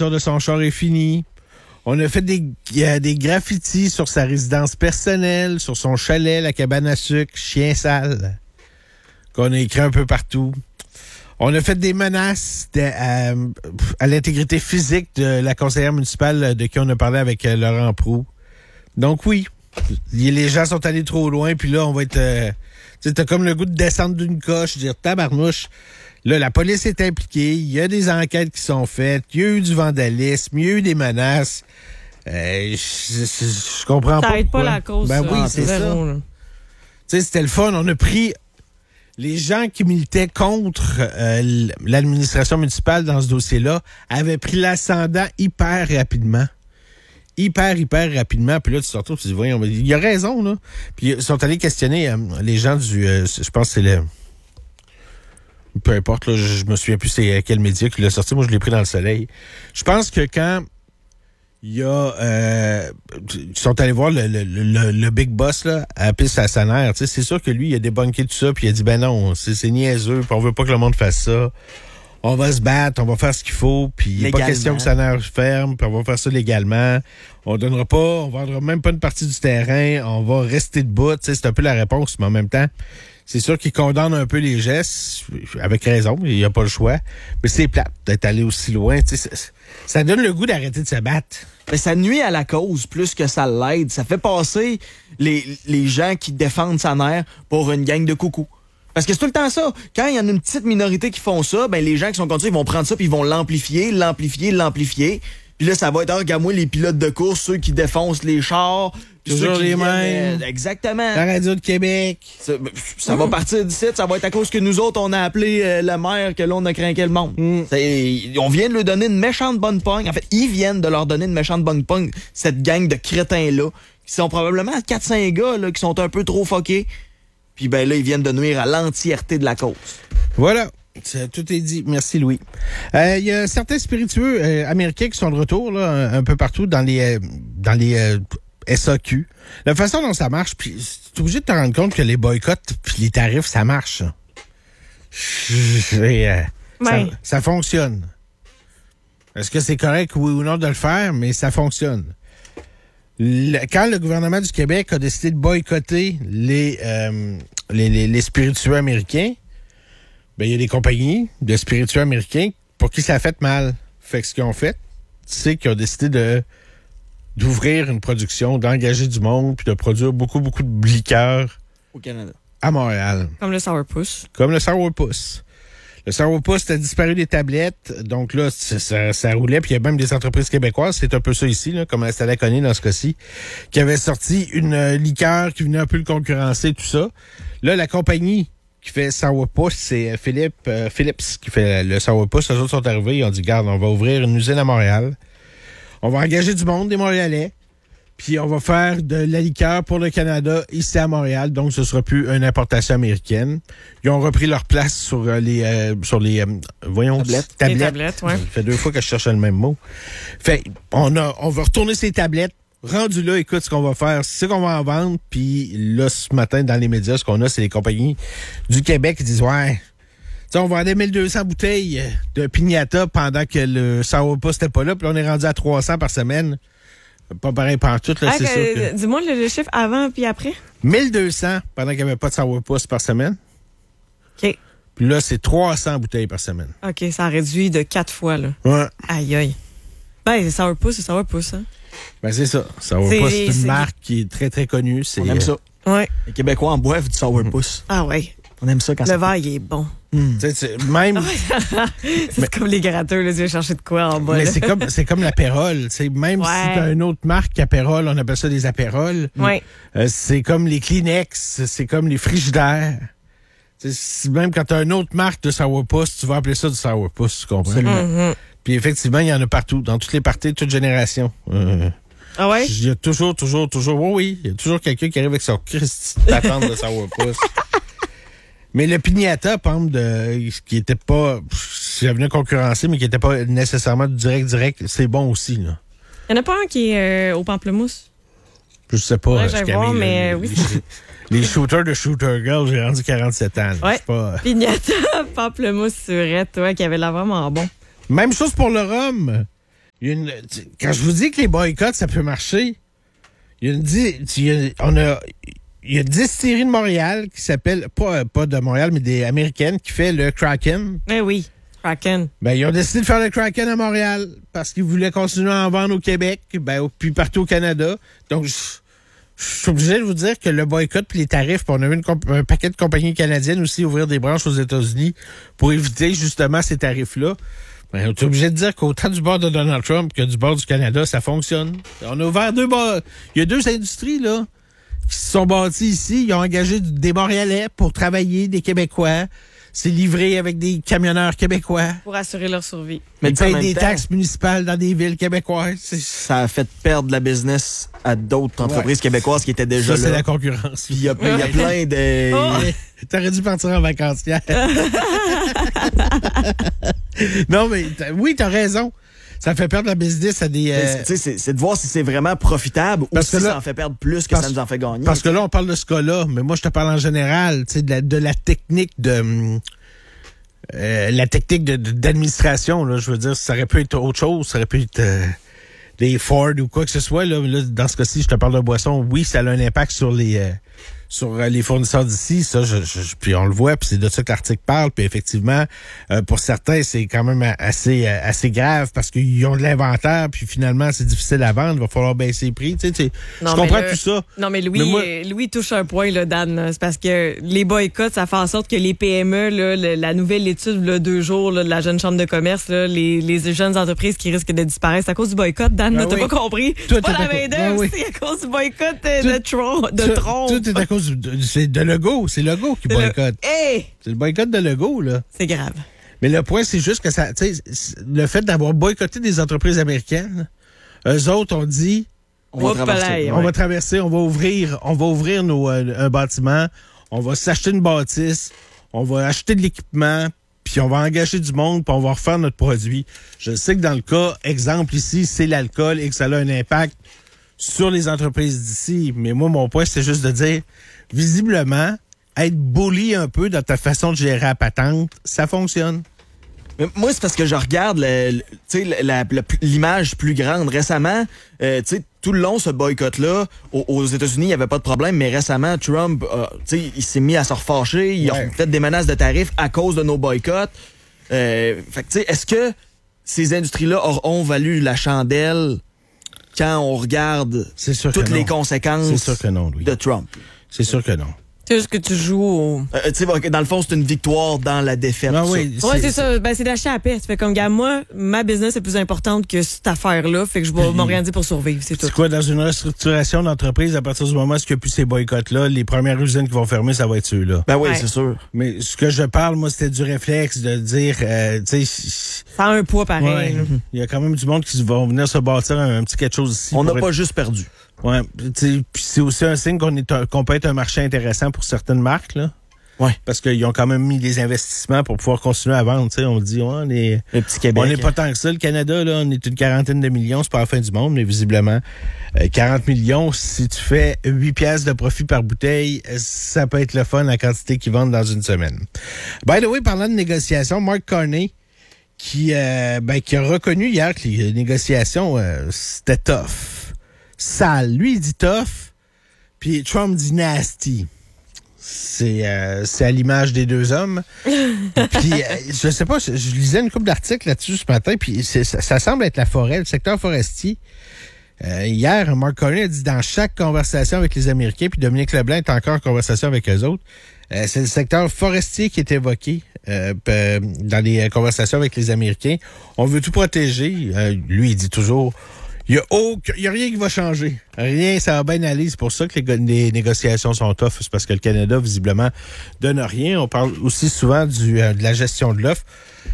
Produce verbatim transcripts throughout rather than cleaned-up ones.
peinture de son char est finie. On a fait des, euh, des graffitis sur sa résidence personnelle, sur son chalet, la cabane à sucre, chien sale, qu'on a écrit un peu partout. On a fait des menaces de, à, à l'intégrité physique de la conseillère municipale de qui on a parlé avec euh, Laurent Proulx. Donc oui, les gens sont allés trop loin, puis là, on va être... Euh, tu sais, t'as comme le goût de descendre d'une coche, dire tabarnouche. Là, la police est impliquée, il y a des enquêtes qui sont faites, il y a eu du vandalisme, il y a eu des menaces. Euh, je, je, je comprends ça pas aide pourquoi. pas la cause. Ben ça, oui, c'est ça. zéro, Tu sais, c'était le fun. On a pris les gens qui militaient contre euh, l'administration municipale dans ce dossier-là, avaient pris l'ascendant hyper rapidement. Hyper, hyper rapidement. Puis là, tu te retrouves, tu te dis, voyons, il a raison, là. Puis ils sont allés questionner euh, les gens du... Euh, je pense que c'est le... Peu importe, là, je, je me souviens plus c'est quel média qui l'a sorti. Moi, je l'ai pris dans le soleil. Je pense que quand il y a... Euh, ils sont allés voir le, le, le, le big boss là, à la piste à Saner. C'est sûr que lui, il a débunké tout ça, puis il a dit, ben non, c'est, c'est niaiseux, puis on veut pas que le monde fasse ça. On va se battre, on va faire ce qu'il faut, puis il n'est pas question que Saner ferme, puis on va faire ça légalement. On donnera pas, on vendra même pas une partie du terrain, on va rester debout. C'est un peu la réponse, mais en même temps, c'est sûr qu'il condamne un peu les gestes, avec raison, il n'y a pas le choix. Mais c'est plate d'être allé aussi loin. Ça, ça donne le goût d'arrêter de se battre. Mais ça nuit à la cause plus que ça l'aide. Ça fait passer les, les gens qui défendent Saner pour une gang de coucous. Parce que c'est tout le temps ça. Quand il y en a une petite minorité qui font ça, ben les gens qui sont contre ça, ils vont prendre ça puis ils vont l'amplifier, l'amplifier, l'amplifier. Puis là, ça va être, ah, regarde-moi les pilotes de course, ceux qui défoncent les chars. Toujours les mêmes. Euh, exactement. La radio de Québec. Ça, ça mmh. va partir d'ici, ça va être à cause que nous autres, on a appelé euh, le maire que là, on a craqué le monde. Mmh. On vient de leur donner une méchante bonne pogne. En fait, ils viennent de leur donner une méchante bonne pogne, cette gang de crétins-là, qui sont probablement quatre cinq gars là, qui sont un peu trop fuckés. Puis ben là, ils viennent de nuire à l'entièreté de la cause. Voilà. Ça, tout est dit. Merci, Louis. Il euh, y a certains spiritueux euh, américains qui sont de retour là, un, un peu partout dans les euh, dans les euh, S A Q. La façon dont ça marche, puis tu es obligé de te rendre compte que les boycotts puis les tarifs, ça marche. Et, euh, ouais. ça, ça fonctionne. Est-ce que c'est correct, oui ou non, de le faire? Mais ça fonctionne. Le, quand le gouvernement du Québec a décidé de boycotter les, euh, les, les, les spiritueux américains, ben il y a des compagnies de spiritueux américains pour qui ça a fait mal. Fait que ce qu'ils ont fait, c'est qu'ils ont décidé de d'ouvrir une production, d'engager du monde, puis de produire beaucoup, beaucoup de liqueurs au Canada. À Montréal. Comme le Sourpuss. Comme le Sourpuss. Le Sourpuss a disparu des tablettes, donc là, ça, ça, ça roulait, puis il y a même des entreprises québécoises, c'est un peu ça ici, là, comme Stella Conné dans ce cas-ci, qui avait sorti une euh, liqueur qui venait un peu le concurrencer, tout ça. Là, la compagnie qui fait Sourpuss, c'est Philippe, euh, Philips qui fait le Sourpuss. Les autres sont arrivés, ils ont dit, garde, on va ouvrir une usine à Montréal. On va engager du monde, des Montréalais, puis on va faire de la liqueur pour le Canada ici à Montréal, donc ce sera plus une importation américaine. Ils ont repris leur place sur euh, les euh, sur les euh, voyons tablettes. tablettes. Les tablettes, ouais. Ça fait deux fois que je cherchais le même mot. Fait on a on va retourner ces tablettes. Rendu là, écoute, ce qu'on va faire, c'est qu'on va en vendre, puis là, ce matin, dans les médias, ce qu'on a, c'est les compagnies du Québec qui disent, ouais, tu sais, on vendait mille deux cents bouteilles de piñata pendant que le Sourpuss n'était pas là, puis là, on est rendu à trois cents par semaine. Pas pareil pantoute, là, ah, c'est que, sûr que... Dis-moi le, le chiffre avant puis après. mille deux cents pendant qu'il n'y avait pas de Sourpuss par semaine. OK. Puis là, c'est trois cents bouteilles par semaine. OK, ça a réduit de quatre fois, là. Ouais. Aïe, aïe. Ben, c'est Sourpuss, c'est Sourpuss, hein. Ben, c'est ça. Sourpuss, c'est une c'est... marque qui est très, très connue. C'est... On aime ça. Ouais. Les Québécois en boivent du Sourpuss. Ah ouais. On aime ça quand le ça... Le verre, il est bon. Mm. Tu sais, même... c'est mais... comme les gratteurs, là, tu vas chercher de quoi en bas. Mais là. c'est comme, c'est comme l'apérole. T'sais, même ouais. si t'as une autre marque qu'apérole, on appelle ça des apéroles. Ouais. Euh, c'est comme les Kleenex, c'est comme les frigidaires. T'sais, même quand t'as une autre marque de Sourpuss, tu vas appeler ça du Sourpuss, tu comprends? Mm-hmm. Puis effectivement, il y en a partout, dans toutes les parties, toutes générations. Euh, ah ouais? Il y a toujours, toujours, toujours, oui, oui, il y a toujours quelqu'un qui arrive avec son Christ d'attente de Sourpuss. Mais le piñata, par exemple, de, qui était pas, ça venait concurrencer, mais qui était pas nécessairement du direct direct, c'est bon aussi, là. Il y en a pas un qui est euh, au pamplemousse? Je sais pas. Ouais, je vais voir, mais les, oui. Les, les shooters de Shooter Girl, j'ai rendu quarante-sept ans. Ouais. Pas... Piñata, pamplemousse, surette, ouais, qui avait l'air vraiment bon. Même chose pour le rhum. Il y a une, quand je vous dis que les boycotts, ça peut marcher, il y a une, il y a, on a, il y a une distillerie de Montréal qui s'appelle, pas, pas de Montréal, mais des américaines, qui fait le Kraken. Eh oui, Kraken. Ben, ils ont décidé de faire le Kraken à Montréal parce qu'ils voulaient continuer à en vendre au Québec, ben, puis partout au Canada. Donc, je, je suis obligé de vous dire que le boycott puis les tarifs, puis on a vu une comp- un paquet de compagnies canadiennes aussi ouvrir des branches aux États-Unis pour éviter justement ces tarifs-là. Ben, on est obligé de dire qu'autant du bord de Donald Trump que du bord du Canada, ça fonctionne. On a ouvert deux bords. Il y a deux industries, là, qui se sont bâties ici. Ils ont engagé des Montréalais pour travailler, des Québécois. C'est livré avec des camionneurs québécois. Pour assurer leur survie. Mais Ils tu sais, en payent même des temps, taxes municipales dans des villes québécoises. C'est- ça a fait perdre la business à d'autres entreprises Ouais. québécoises qui étaient déjà Ça, c'est là. la concurrence. Puis il y a, il y a plein de... Oh! T'aurais dû partir en vacances hier. Non, mais t'as- oui, t'as raison. Ça fait perdre la business à des... Mais euh, c'est- tu sais, C'est c'est de voir si c'est vraiment profitable ou Parce si que là- ça en fait perdre plus que parce- ça nous en fait gagner. Parce que là, on parle de ce cas-là, mais moi, je te parle en général, tu sais, de la, de la technique de... hum, euh, la technique de- de- d'administration, là, je veux dire, ça aurait pu être autre chose, ça aurait pu être euh, des Ford ou quoi que ce soit. Là, là, dans ce cas-ci, je te parle de boisson. Oui, ça a un impact sur les... euh, sur euh, les fournisseurs d'ici, ça, je, je- puis on le voit, puis c'est de ça que l'article parle, puis effectivement, euh, pour certains, c'est quand même assez euh, assez grave parce qu'ils ont de l'inventaire, puis finalement, c'est difficile à vendre, il va falloir baisser les prix, tu sais, tu sais, je Non, mais comprends là- tout ça. Non, mais Louis, Mais moi- euh, Louis touche un point, là, Dan. là. C'est parce que les boycotts, ça fait en sorte que les P M E, là, le- la nouvelle étude, là, deux jours, là, de la jeune chambre de commerce, là, les, les jeunes entreprises qui risquent de disparaître, c'est à cause du boycott, Dan. Ben là, T'as oui. pas compris? Tout C'est pas est à la cause- main-d'œuvre, ben oui. c'est à cause du boycott euh, de, Tout- Tron, de Tout- Tron. Tout est à cause de, c'est de Legault, c'est Legault qui C'est le- boycotte. Hey! C'est le boycott de Legault, là. C'est grave. Mais le point, c'est juste que ça, tu sais, c'est- le fait d'avoir boycotté des entreprises américaines, eux autres ont dit, On va Oups, traverser. palais, on ouais. va traverser, on va ouvrir, on va ouvrir nos, euh, un bâtiment, on va s'acheter une bâtisse, on va acheter de l'équipement, puis on va engager du monde, puis on va refaire notre produit. Je sais que dans le cas, exemple ici, c'est l'alcool et que ça a un impact sur les entreprises d'ici. Mais moi, mon point, c'est juste de dire, visiblement, être bully un peu dans ta façon de gérer la patente, ça fonctionne. Mais moi, c'est parce que je regarde le- le- tu sais, la- la- la- l'image plus grande. Récemment, euh, tu sais, tout le long, ce boycott-là, aux, aux États-Unis, il n'y avait pas de problème, mais récemment, Trump, euh, tu sais, il s'est mis à se refâcher, il Ouais. a fait des menaces de tarifs à cause de nos boycotts. Euh, fait que, tu sais, est-ce que ces industries-là auront valu la chandelle quand on regarde C'est sûr toutes que non. les conséquences C'est sûr que non, Louis. de Trump? C'est sûr que non. C'est juste que tu joues au... Euh, tu sais, dans le fond, c'est une victoire dans la défaite. Ah ça. oui, Ouais, c'est ça. Ben, c'est d'acheter à paix. Tu fais comme, gars, moi, ma business est plus importante que cette affaire-là. Fait que je vais m'orienter pour survivre. C'est tout. C'est quoi, dans une restructuration d'entreprise, à partir du moment où il n'y a plus ces boycotts-là, les premières usines qui vont fermer, ça va être ceux-là. Ben oui, Ouais. c'est sûr. Mais ce que je parle, moi, c'était du réflexe de dire, euh, tu sais, Ça a un poids pareil. ouais, là. il y a quand même du monde qui va venir se bâtir un, un petit quelque chose ici. On n'a pour pas être- juste perdu. Ouais, tu sais, puis c'est aussi un signe qu'on est un- qu'on peut être un marché intéressant pour certaines marques, là. Ouais. Parce qu'ils ont quand même mis des investissements pour pouvoir continuer à vendre, tu sais. On dit, ouais, on est... Le petit Québec. On n'est pas tant que ça. Le Canada, là, on est une quarantaine de millions. C'est pas la fin du monde, mais visiblement, euh, quarante millions, si tu fais huit piastres de profit par bouteille, euh, ça peut être le fun, la quantité qu'ils vendent dans une semaine. By the way, parlant de négociations, Mark Carney, qui, euh, ben, qui a reconnu hier que les négociations, euh, c'était tough. Sale. Lui, il dit tough, puis Trump dit nasty. C'est euh, c'est à l'image des deux hommes. Puis, euh, je sais pas, je, je lisais une couple d'articles là-dessus ce matin, puis c'est- ça, ça semble être la forêt, le secteur forestier. Euh, hier, Mark Carney a dit dans chaque conversation avec les Américains, puis Dominique Leblanc est encore en conversation avec eux autres, euh, c'est le secteur forestier qui est évoqué euh, p- dans les conversations avec les Américains. On veut tout protéger. Euh, lui, il dit toujours... Il n'y a, aucun- il y a rien qui va changer. Rien, ça va bien aller. C'est pour ça que les, go- les négociations sont tough. C'est parce que le Canada, visiblement, donne rien. On parle aussi souvent du, euh, de la gestion de l'offre.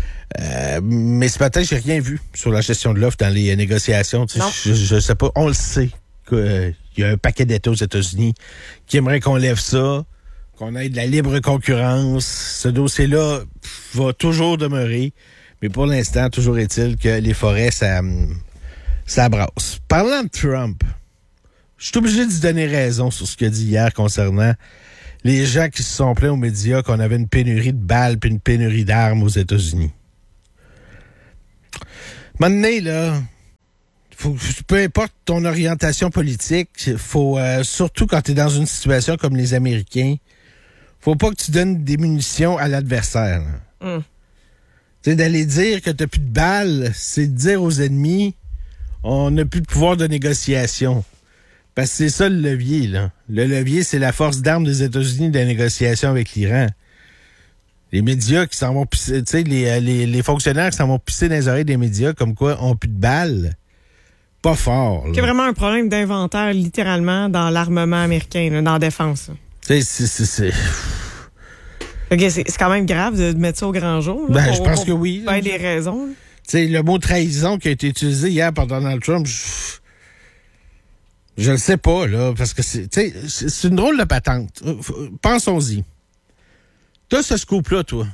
Euh, mais ce matin, j'ai rien vu sur la gestion de l'offre dans les euh, négociations. Tu sais, Non. je, je sais pas. On le sait qu'il euh, y a un paquet d'États aux États-Unis qui aimeraient qu'on lève ça, qu'on ait de la libre concurrence. Ce dossier-là pff, va toujours demeurer. Mais pour l'instant, toujours est-il que les forêts, ça... hum, ça brasse. Parlant de Trump, je suis obligé de lui donner raison sur ce qu'il a dit hier concernant les gens qui se sont plaints aux médias qu'on avait une pénurie de balles puis une pénurie d'armes aux États-Unis. Maintenant, là, faut, peu importe ton orientation politique, faut euh, surtout quand tu es dans une situation comme les Américains, faut pas que tu donnes des munitions à l'adversaire. Mm. Tu sais, d'aller dire que t'as plus de balles, c'est de dire aux ennemis, on n'a plus de pouvoir de négociation. Parce que c'est ça le levier, là. Le levier, c'est la force d'armes des États-Unis de la négociation avec l'Iran. Les médias qui s'en vont pisser, tu sais, les, les, les fonctionnaires qui s'en vont pisser dans les oreilles des médias comme quoi ont plus de balles. Pas fort. Il y a vraiment un problème d'inventaire, littéralement, dans l'armement américain, là, dans la défense. Tu sais, c'est... c'est, c'est... Okay, c'est, c'est quand même grave de mettre ça au grand jour. Là, ben, pour, je pense pour, que oui. Pour des raisons. Tu sais, le mot trahison qui a été utilisé hier par Donald Trump, je, je le sais pas, là, parce que c'est, tu sais, c'est une drôle de patente. Pensons-y. T'as ce scoop-là, toi.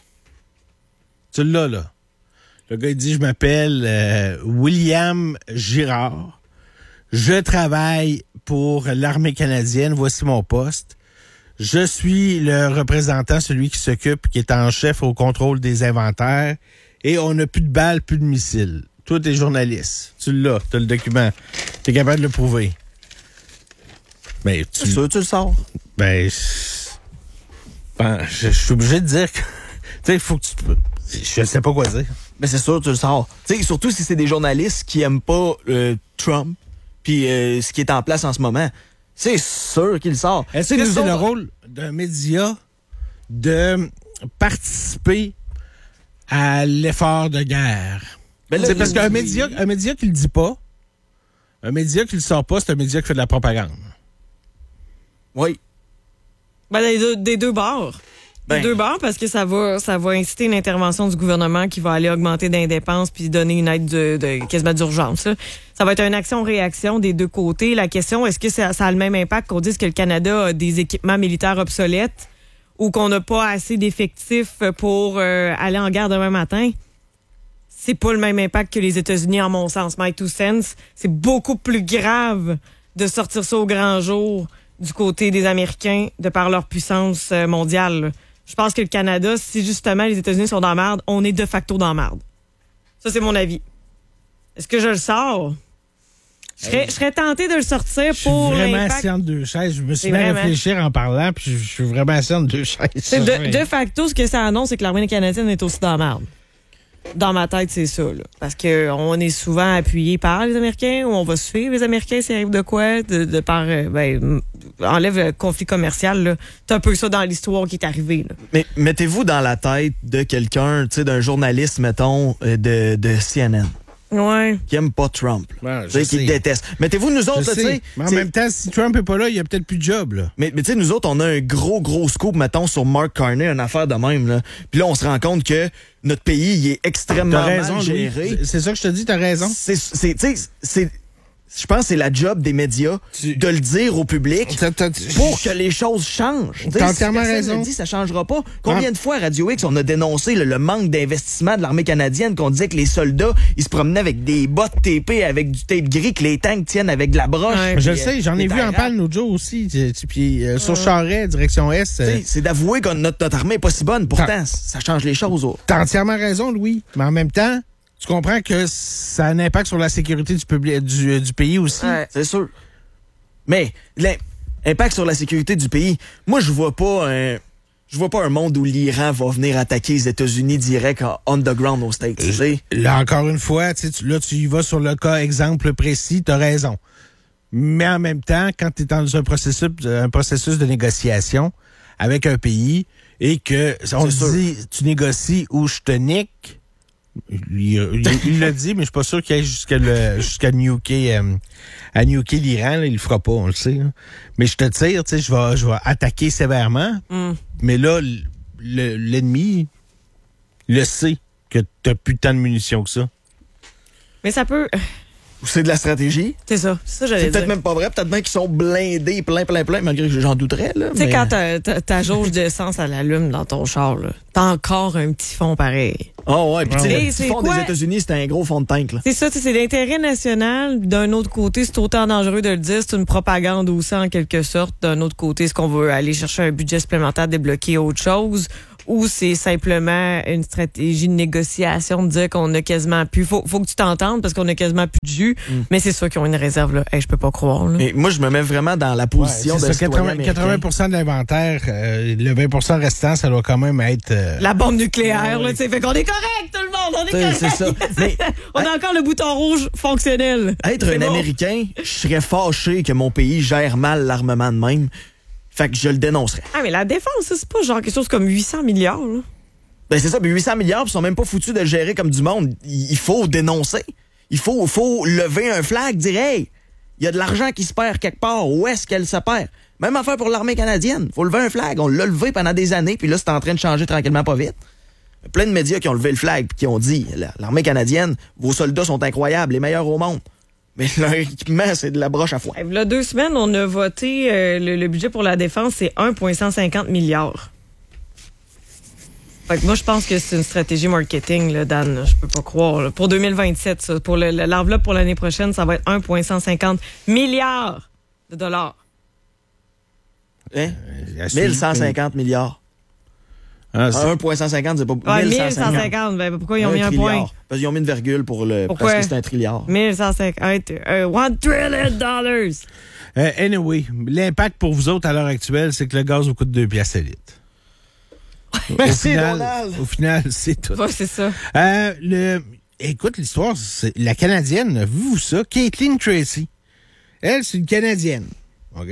Tu l'as, là. Le gars, il dit, je m'appelle euh, William Girard. Je travaille pour l'armée canadienne. Voici mon poste. Je suis le représentant, celui qui s'occupe, qui est en chef au contrôle des inventaires. Et on n'a plus de balles, plus de missiles. Toi, t'es journaliste. Tu l'as, t'as le document. T'es capable de le prouver. Ben, tu... C'est sûr, tu le sors. Ben, ben je, je suis obligé de dire que... Tu sais, il faut que tu... Je sais pas quoi dire. Mais c'est sûr, tu le sors. Tu sais, surtout si c'est des journalistes qui aiment pas euh, Trump, puis euh, ce qui est en place en ce moment. C'est sûr qu'il sort. Est-ce que c'est autres... le rôle d'un média de participer à l'effort de guerre? Ben là, c'est parce qu'un média, un média qui le dit pas, un média qui le sort pas, c'est un média qui fait de la propagande. Oui. Ben, des deux, des deux bords. Ben, des deux bords, parce que ça va, ça va inciter une intervention du gouvernement qui va aller augmenter d'indépenses puis donner une aide de, de quasiment d'urgence. Là. Ça va être une action-réaction des deux côtés. La question, est-ce que ça, ça a le même impact qu'on dise que le Canada a des équipements militaires obsolètes ou qu'on n'a pas assez d'effectifs pour euh, aller en guerre demain matin? C'est pas le même impact que les États-Unis, en mon sens. My two cents. C'est beaucoup plus grave de sortir ça au grand jour du côté des Américains de par leur puissance mondiale. Là. Je pense que le Canada, si justement les États-Unis sont dans la merde, on est de facto dans la merde. Ça, c'est mon avis. Est-ce que je le sors? Je serais, je serais tenté de le sortir pour l'impact. Je suis vraiment assis entre deux chaises. Je me suis mis à réfléchir en parlant, puis je suis vraiment assis entre deux chaises. De, de facto, ce que ça annonce, c'est que l'armée canadienne est aussi dans la merde. Dans ma tête, c'est ça. Là. Parce qu'on est souvent appuyé par les Américains, ou on va suivre les Américains s'il arrive de quoi, de, de par... Ben, enlève le conflit commercial. Là. C'est un peu ça dans l'histoire qui est arrivé. Là. Mais mettez-vous dans la tête de quelqu'un, tu sais, d'un journaliste, mettons, de, de C N N. Ouais. Qui aime pas Trump. Ouais, tu sais, qui le déteste. Mettez-vous, nous autres, tu sais. Mais en même temps, si Trump est pas là, il y a peut-être plus de job, là. Mais, mais tu sais, nous autres, on a un gros, gros scoop, mettons, sur Mark Carney, une affaire de même, là. Puis là, on se rend compte que notre pays, il est extrêmement t'as raison, mal géré. Louis. C'est ça que je te dis, t'as raison. C'est, c'est, tu sais, c'est... Je pense que c'est la job des médias tu... de le dire au public t'as, t'as, pour que les choses changent. T'as entièrement si raison. Le dit, ça changera pas. Combien ah. de fois à Radio X on a dénoncé le, le manque d'investissement de l'armée canadienne, qu'on disait que les soldats ils se promenaient avec des bottes tapées avec du tape gris, que les tanks tiennent avec de la broche. Ouais, je le sais, j'en ai vu en parle l'autre jour aussi. Puis euh, sur Charest, direction Est. Euh... C'est d'avouer que notre, notre armée est pas si bonne. Pourtant, t'as... ça change les choses. Oh. T'as entièrement raison, Louis. Mais en même temps, tu comprends que ça a un impact sur la sécurité du, public, du, du pays aussi. Ouais, c'est sûr. Mais l'impact sur la sécurité du pays, moi, je vois pas un... Je vois pas un monde où l'Iran va venir attaquer les États-Unis direct en underground aux States. Tu sais. Là, encore une fois, tu, là, tu y vas sur le cas exemple précis, t'as raison. Mais en même temps, quand tu es dans un processus, un processus de négociation avec un pays et que on te dit, tu négocies ou je te nique, Il, il, il l'a dit, mais je suis pas sûr qu'il aille jusqu'à le, jusqu'à nuker, euh, à nuker l'Iran. Là, il le fera pas, on le sait. Là. Mais je te tire, tu sais, je vais, je vais attaquer sévèrement. Mm. Mais là, le, l'ennemi le sait que t'as plus tant de munitions que ça. Mais ça peut... C'est de la stratégie. C'est ça. C'est ça, j'allais C'est peut-être dire. même pas vrai. Peut-être bien qu'ils sont blindés, plein, plein, plein, malgré que j'en douterais. Tu sais, mais... quand ta, ta, ta jauge d'essence à l'allume dans ton char, là, t'as encore un petit fond pareil. Oh ouais, puis tu sais, ouais. le petit fond des États-Unis, c'est un gros fond de tank. Là. C'est ça, c'est l'intérêt national. D'un autre côté, c'est autant dangereux de le dire. C'est une propagande aussi, en quelque sorte. D'un autre côté, est-ce qu'on veut aller chercher un budget supplémentaire, débloquer autre chose? ou c'est simplement une stratégie de négociation de dire qu'on a quasiment plus. Faut, faut que tu t'entendes parce qu'on a quasiment plus de jus. Mm. Mais c'est sûr qu'ils ont une réserve, là. Hey, je peux pas croire, là. Mais moi, je me mets vraiment dans la position ouais, de ça, quatre-vingts, quatre-vingts pour cent de l'inventaire, euh, le vingt pour cent restant, ça doit quand même être... Euh... La bombe nucléaire, ouais, là, tu sais. Fait qu'on est correct, tout le monde, on est correct. C'est ça. Mais, on a encore le bouton rouge fonctionnel. Être un bon. Américain, je serais fâché que mon pays gère mal l'armement de même. Fait que je le dénoncerais. Ah, mais la défense, c'est pas genre quelque chose comme huit cents milliards, là. Ben, c'est ça, puis huit cents milliards, ils sont même pas foutus de le gérer comme du monde. Il faut dénoncer. Il faut, faut lever un flag, dire, hey, il y a de l'argent qui se perd quelque part. Où est-ce qu'elle se perd? Même affaire pour l'armée canadienne. Faut lever un flag. On l'a levé pendant des années, puis là, c'est en train de changer tranquillement pas vite. Il y a plein de médias qui ont levé le flag, puis qui ont dit, l'armée canadienne, vos soldats sont incroyables, les meilleurs au monde. Mais leur équipement, c'est de la broche à foin. Il y a deux semaines, on a voté euh, le, le budget pour la défense, c'est un virgule cent cinquante milliards. Fait que moi, je pense que c'est une stratégie marketing, là, Dan. Je peux pas croire. Là. Pour deux mille vingt-sept, ça, pour le, l'enveloppe pour l'année prochaine, ça va être un virgule cent cinquante milliards de dollars. Hein? Euh, mille cent cinquante milliards. Ah, un virgule cent cinquante, c'est pas... Ouais, mille cent cinquante. Ben, pourquoi ils ont un mis un trilliard. point? Parce qu'ils ont mis une virgule pour le... Pourquoi? Parce que c'est un trilliard. mille cent cinquante. Uh, one trillion dollars. Uh, anyway, l'impact pour vous autres à l'heure actuelle, c'est que le gaz vous coûte deux piastres à litre. Merci, au final, Donald. Au final, c'est tout. Ouais, c'est ça. Euh, le, écoute, l'histoire, c'est la Canadienne, avez-vous ça? Caitlin Tracy. Elle, c'est une Canadienne. OK?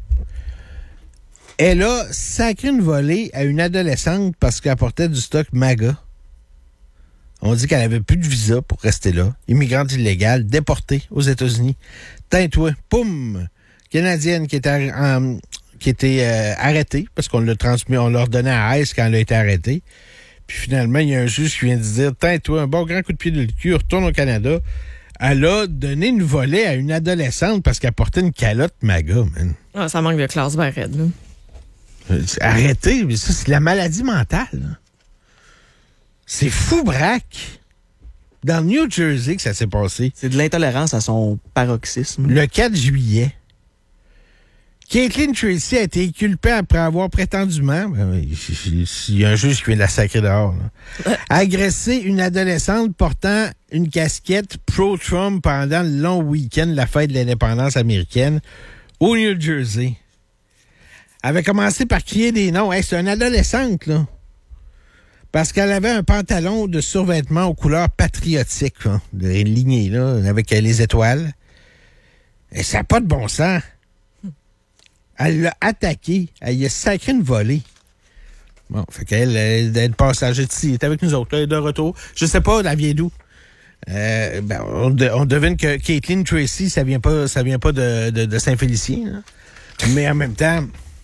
Elle a sacré une volée à une adolescente parce qu'elle apportait du stock MAGA. On dit qu'elle avait plus de visa pour rester là. Immigrante illégale, déportée aux États-Unis. Teint-toi, poum! Canadienne qui était, en, qui était euh, arrêtée parce qu'on l'a transmis, on l'a redonné à ICE quand elle a été arrêtée. Puis finalement, il y a un juge qui vient de dire, teint-toi, un bon grand coup de pied de le cul, retourne au Canada. Elle a donné une volée à une adolescente parce qu'elle portait une calotte MAGA, man. Ah, ça manque de classe bien raide, là. Arrêtez, mais ça, c'est de la maladie mentale. Là. C'est fou, braque. Dans le New Jersey que ça s'est passé. C'est de l'intolérance à son paroxysme. Le quatre juillet, Caitlin Tracy a été inculpée après avoir prétendument, ben, il y a un juge qui vient de la sacrer dehors, là, agressé une adolescente portant une casquette pro-Trump pendant le long week-end de la fête de l'indépendance américaine au New Jersey. Elle avait commencé par crier des noms. Hey, c'est une adolescente, là. Parce qu'elle avait un pantalon de survêtement aux couleurs patriotiques, là, de lignée, là, avec euh, les étoiles. Et ça n'a pas de bon sens. Elle l'a attaqué. Elle y a sacré une volée. Bon, fait qu'elle, elle est passager de ci, elle est avec nous autres, là, elle est de retour. Je sais pas, elle vient d'où. Euh, ben, on, de, on devine que Caitlin Tracy, ça vient pas, ça vient pas de, de, de Saint-Félicien, là. Mais en même temps...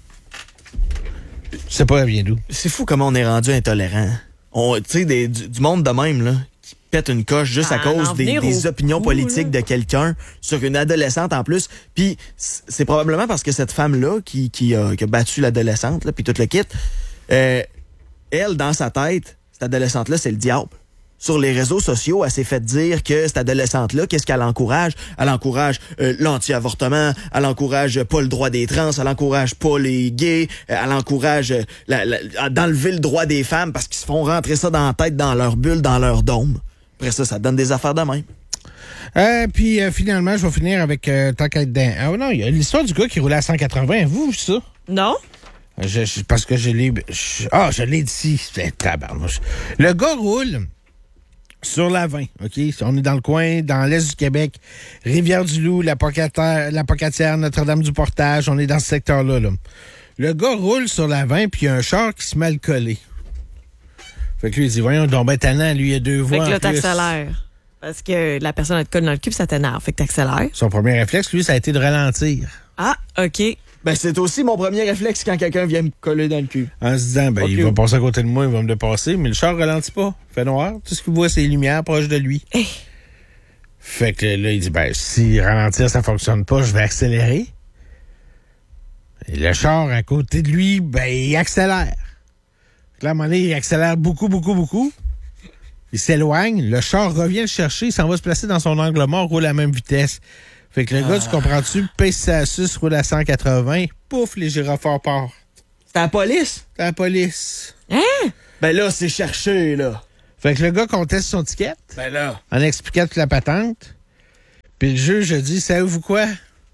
Je sais pas, elle vient d'où. C'est fou comment on est rendu intolérant. On, tu sais, du, du monde de même, là, qui pète une coche juste ah, à cause des, des opinions coup, politiques là. De quelqu'un sur une adolescente en plus. Puis c'est probablement parce que cette femme-là qui, qui, a, qui a battu l'adolescente, là, puis tout le kit, euh, elle, dans sa tête, cette adolescente-là, c'est le diable. Sur les réseaux sociaux, elle s'est fait dire que cette adolescente-là, qu'est-ce qu'elle encourage? Elle encourage euh, l'anti-avortement, elle encourage pas le droit des trans, elle encourage pas les gays, elle encourage euh, la, la, d'enlever le droit des femmes parce qu'ils se font rentrer ça dans la tête, dans leur bulle, dans leur dôme. Après ça, ça donne des affaires de même. Euh, puis euh, finalement, je vais finir avec euh, tant qu'à être dans... Ah non, il y a l'histoire du gars qui roulait à cent quatre-vingts. Vous, ça? Non. Je, je, parce que je l'ai... Je, ah, je l'ai dit. C'est tabarnouche. Le gars roule... Sur la vingt, OK? On est dans le coin, dans l'est du Québec, Rivière-du-Loup, la Pocatière, la Pocatière, Notre-Dame-du-Portage, on est dans ce secteur-là. Là. Le gars roule sur la vingt, puis il y a un char qui se met à le coller. Fait que lui, il dit, voyons, donc ben tannant, lui, il y a deux voies. Fait que là, en plus. t'accélères. Parce que la personne a te colle dans le cul, ça t'énerve. Fait que t'accélères. Son premier réflexe, lui, ça a été de ralentir. Ah, OK. Ben, c'est aussi mon premier réflexe quand quelqu'un vient me coller dans le cul. En se disant, ben, okay. Il va passer à côté de moi, il va me dépasser, mais le char ralentit pas. Il fait noir. Tout ce qu'il voit, c'est les lumières proches de lui. Hey. Fait que là, il dit, ben, si ralentir, ça fonctionne pas, je vais accélérer. Et le char à côté de lui, ben, il accélère. Là, à un moment donné, il accélère beaucoup, beaucoup, beaucoup. Il s'éloigne. Le char revient le chercher. Il s'en va se placer dans son angle mort, roule à la même vitesse. Fait que le ah. gars, tu comprends-tu, pèse sa suce, roule à cent quatre-vingts, pouf, les gyrophares partent. C'était la police? C'était la police. Hein? Ben là, c'est cherché, là. Fait que le gars conteste son ticket. Ben là. En expliquant toute la patente. Puis le juge a dit, savez-vous quoi?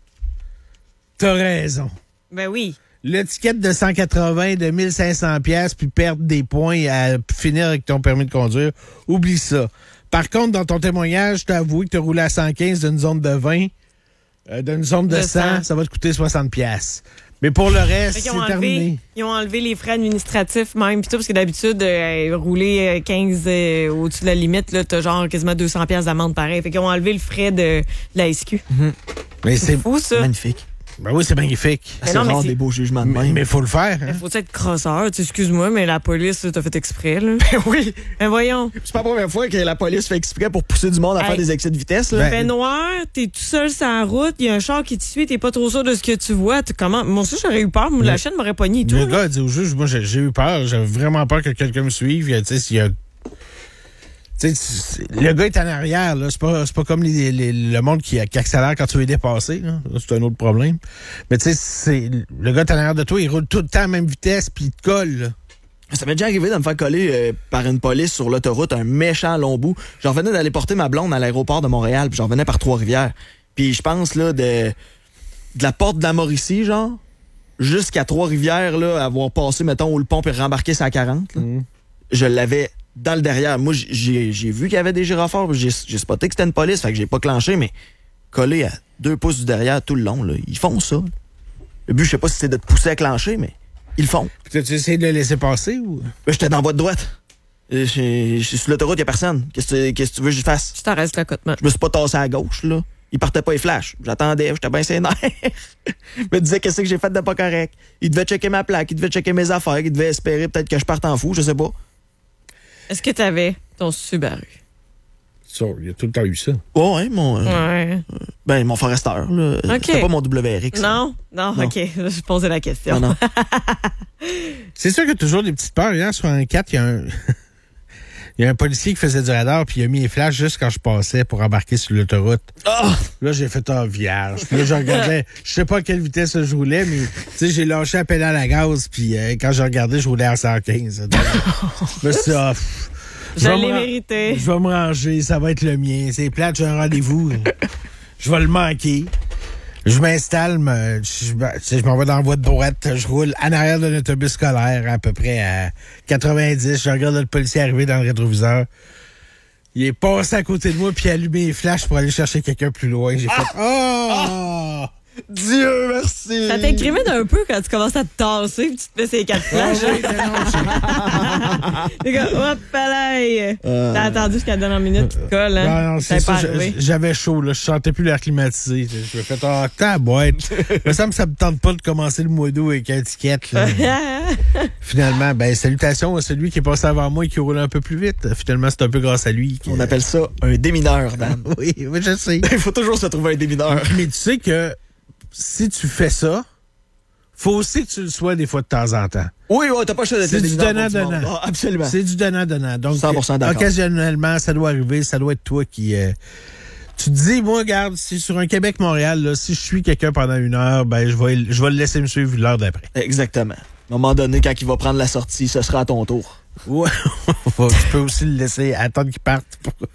T'as raison. Ben oui. Le ticket de cent quatre-vingts, de mille cinq cents pièces puis perdre des points à finir avec ton permis de conduire, oublie ça. Par contre, dans ton témoignage, t'as avoué que t'as roulé à cent quinze d'une zone de vingt, euh, d'une zone de, de cent, cent, ça va te coûter soixante pièces. Mais pour le reste, c'est enlevé, terminé. Ils ont enlevé les frais administratifs même, pis tout, parce que d'habitude, euh, rouler quinze euh, au-dessus de la limite, là, t'as genre quasiment deux cents pièces d'amende pareil. Fait qu'ils ont enlevé le frais de, de la S Q. Mm-hmm. Mais c'est, c'est fou, ça. Magnifique. Ben oui, c'est magnifique. C'est rare des beaux jugements de même. Mais il faut le faire. Hein? Faut être crosseur. Excuse-moi, mais la police, t'as fait exprès, là. Ben oui. Ben voyons. C'est pas la première fois que la police fait exprès pour pousser du monde à hey. faire des excès de vitesse, là. Il fait noir, t'es tout seul sur la route, il y a un char qui te suit, t'es pas trop sûr de ce que tu vois. T'es comment? Moi aussi, j'aurais eu peur. La chaîne m'aurait pogné et tout. Le gars a dit au juge, moi, j'ai, j'ai eu peur. J'avais vraiment peur que quelqu'un me suive. Tu sais, s'il y a T'sais, le gars est en arrière, là. C'est pas, c'est pas comme les, les, le monde qui, qui accélère quand tu veux dépasser, là. C'est un autre problème. Mais tu sais, c'est, le gars est en arrière de toi, il roule tout le temps à la même vitesse, puis il te colle, là. Ça m'est déjà arrivé de me faire coller euh, par une police sur l'autoroute, un méchant long bout. J'en revenais d'aller porter ma blonde à l'aéroport de Montréal, puis j'en revenais par Trois-Rivières. Puis je pense, là, de, de la porte de la Mauricie, genre, jusqu'à Trois-Rivières, là, avoir passé, mettons, où le pont puis rembarquer sa quarante, là, mmh. je l'avais dans le derrière. Moi, j'ai, j'ai vu qu'il y avait des gyrophares, j'ai, j'ai spoté que c'était une police, fait que j'ai pas clenché, mais collé à deux pouces du derrière tout le long, là, ils font ça. Le but, je sais pas si c'est de te pousser à clencher, mais ils le font. Tu as essayé de le laisser passer ou? Ben, j'étais dans la voie de droite. Je suis sur l'autoroute, il y a personne. Qu'est-ce que, qu'est-ce que tu veux que je fasse? Tu t'en restes là, cotement. Je me suis pas tassé à gauche, là. Il partait pas les flashs. J'attendais, j'étais bien sénère. Je me disais qu'est-ce que j'ai fait de pas correct. Il devait checker ma plaque, il devait checker mes affaires, il devait espérer peut-être que je parte en fou, je sais pas. Est-ce que t'avais ton Subaru? Ça, il y a tout le temps eu ça. Oh, ouais, mon. Euh, ouais. Ben, mon Forester, là. Okay. C'était pas mon W R X. Non, non, non, OK. Je posais la question. Non, non. C'est sûr qu'il y a toujours des petites peurs. Hier, sur un quatre, il y a un. Il y a un policier qui faisait du radar, puis il a mis les flashs juste quand je passais pour embarquer sur l'autoroute. Oh! Là, j'ai fait un vierge. Puis là, je regardais, je sais pas à quelle vitesse je roulais, mais tu sais, j'ai lâché la pédale à gaz, puis euh, quand je regardais, je roulais à cent quinze. Mais ça, pff, je l'ai mérité. Je vais me ranger, ça va être le mien. C'est plate, j'ai un rendez-vous. Je vais le manquer. Je m'installe, me, je, je m'en vais dans la voie de droite, je roule en arrière d'un autobus scolaire à peu près à quatre-vingt-dix. Je regarde le policier arriver dans le rétroviseur. Il est passé à côté de moi puis il a allumé les flashs pour aller chercher quelqu'un plus loin. J'ai ah! fait « Oh! Ah! Dieu merci! » Ça t'incrimine un peu quand tu commences à te tasser puis tu te mets ces quatre flashs. Oh, oui, t'es comme, hop, là! Euh... T'as attendu jusqu'à la dernière minute qui te colle, hein? Non, non, c'est ça. J'avais chaud, là. Je sentais plus l'air climatisé. Je me fais oh, ta boîte. Mais ça me, ça me tente pas de commencer le mois d'août avec un ticket, là. Finalement, ben, salutations à celui qui est passé avant moi et qui roule un peu plus vite. Finalement, c'est un peu grâce à lui. On appelle ça un démineur, Dan. Oui, oui, je sais. Il faut toujours se trouver un démineur. Mais tu sais que si tu fais ça, faut aussi que tu le sois des fois de temps en temps. Oui, oui, t'as pas le choix d'être C'est du donnant-donnant. Oh, absolument. C'est du donnant-donnant. Donc, cent pour cent d'accord. Occasionnellement, ça doit arriver, ça doit être toi qui... Euh, tu te dis, moi, regarde, si sur un Québec-Montréal, là, si je suis quelqu'un pendant une heure, ben je vais, je vais le laisser me suivre l'heure d'après. Exactement. À un moment donné, quand il va prendre la sortie, ce sera à ton tour. Ouais. Tu peux aussi le laisser attendre qu'il parte.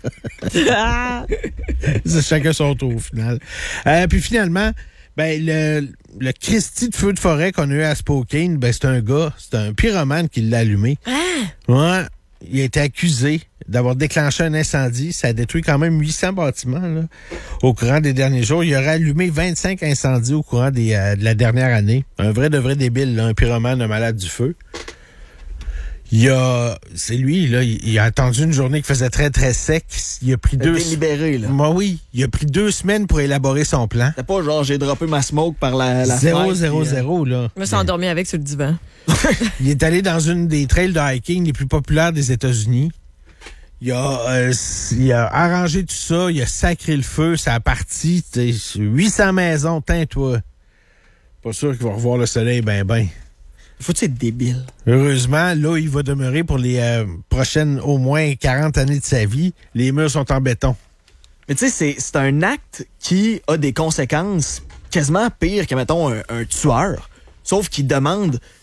C'est chacun son tour, au final. Euh, puis finalement... Ben, le, le Christy de feu de forêt qu'on a eu à Spokane, ben, c'est un gars, c'est un pyromane qui l'a allumé. Ah! Ouais. Il a été accusé d'avoir déclenché un incendie. Ça a détruit quand même huit cents bâtiments, là, au courant des derniers jours. Il aurait allumé vingt-cinq incendies au courant des, euh, de la dernière année. Un vrai de vrai débile, là, un pyromane, un malade du feu. Il a, c'est lui, là, il, il a attendu une journée qui faisait très, très sec. Il a pris deux... libéré, là. Moi, oui. Il a pris deux semaines pour élaborer son plan. C'est pas genre, j'ai droppé ma smoke par la, la zéro zéro zéro, là. Je me suis endormi avec sur le divan. Il est allé dans une des trails de hiking les plus populaires des États-Unis. Il a, euh, il a arrangé tout ça, il a sacré le feu, ça a parti, huit cents maisons, teins-toi. Pas sûr qu'il va revoir le soleil ben ben. Faut-tu être débile? Heureusement, là, il va demeurer pour les euh, prochaines au moins quarante années de sa vie. Les murs sont en béton. Mais tu sais, c'est, c'est un acte qui a des conséquences quasiment pires que, mettons, un, un tueur. Sauf qu'il demande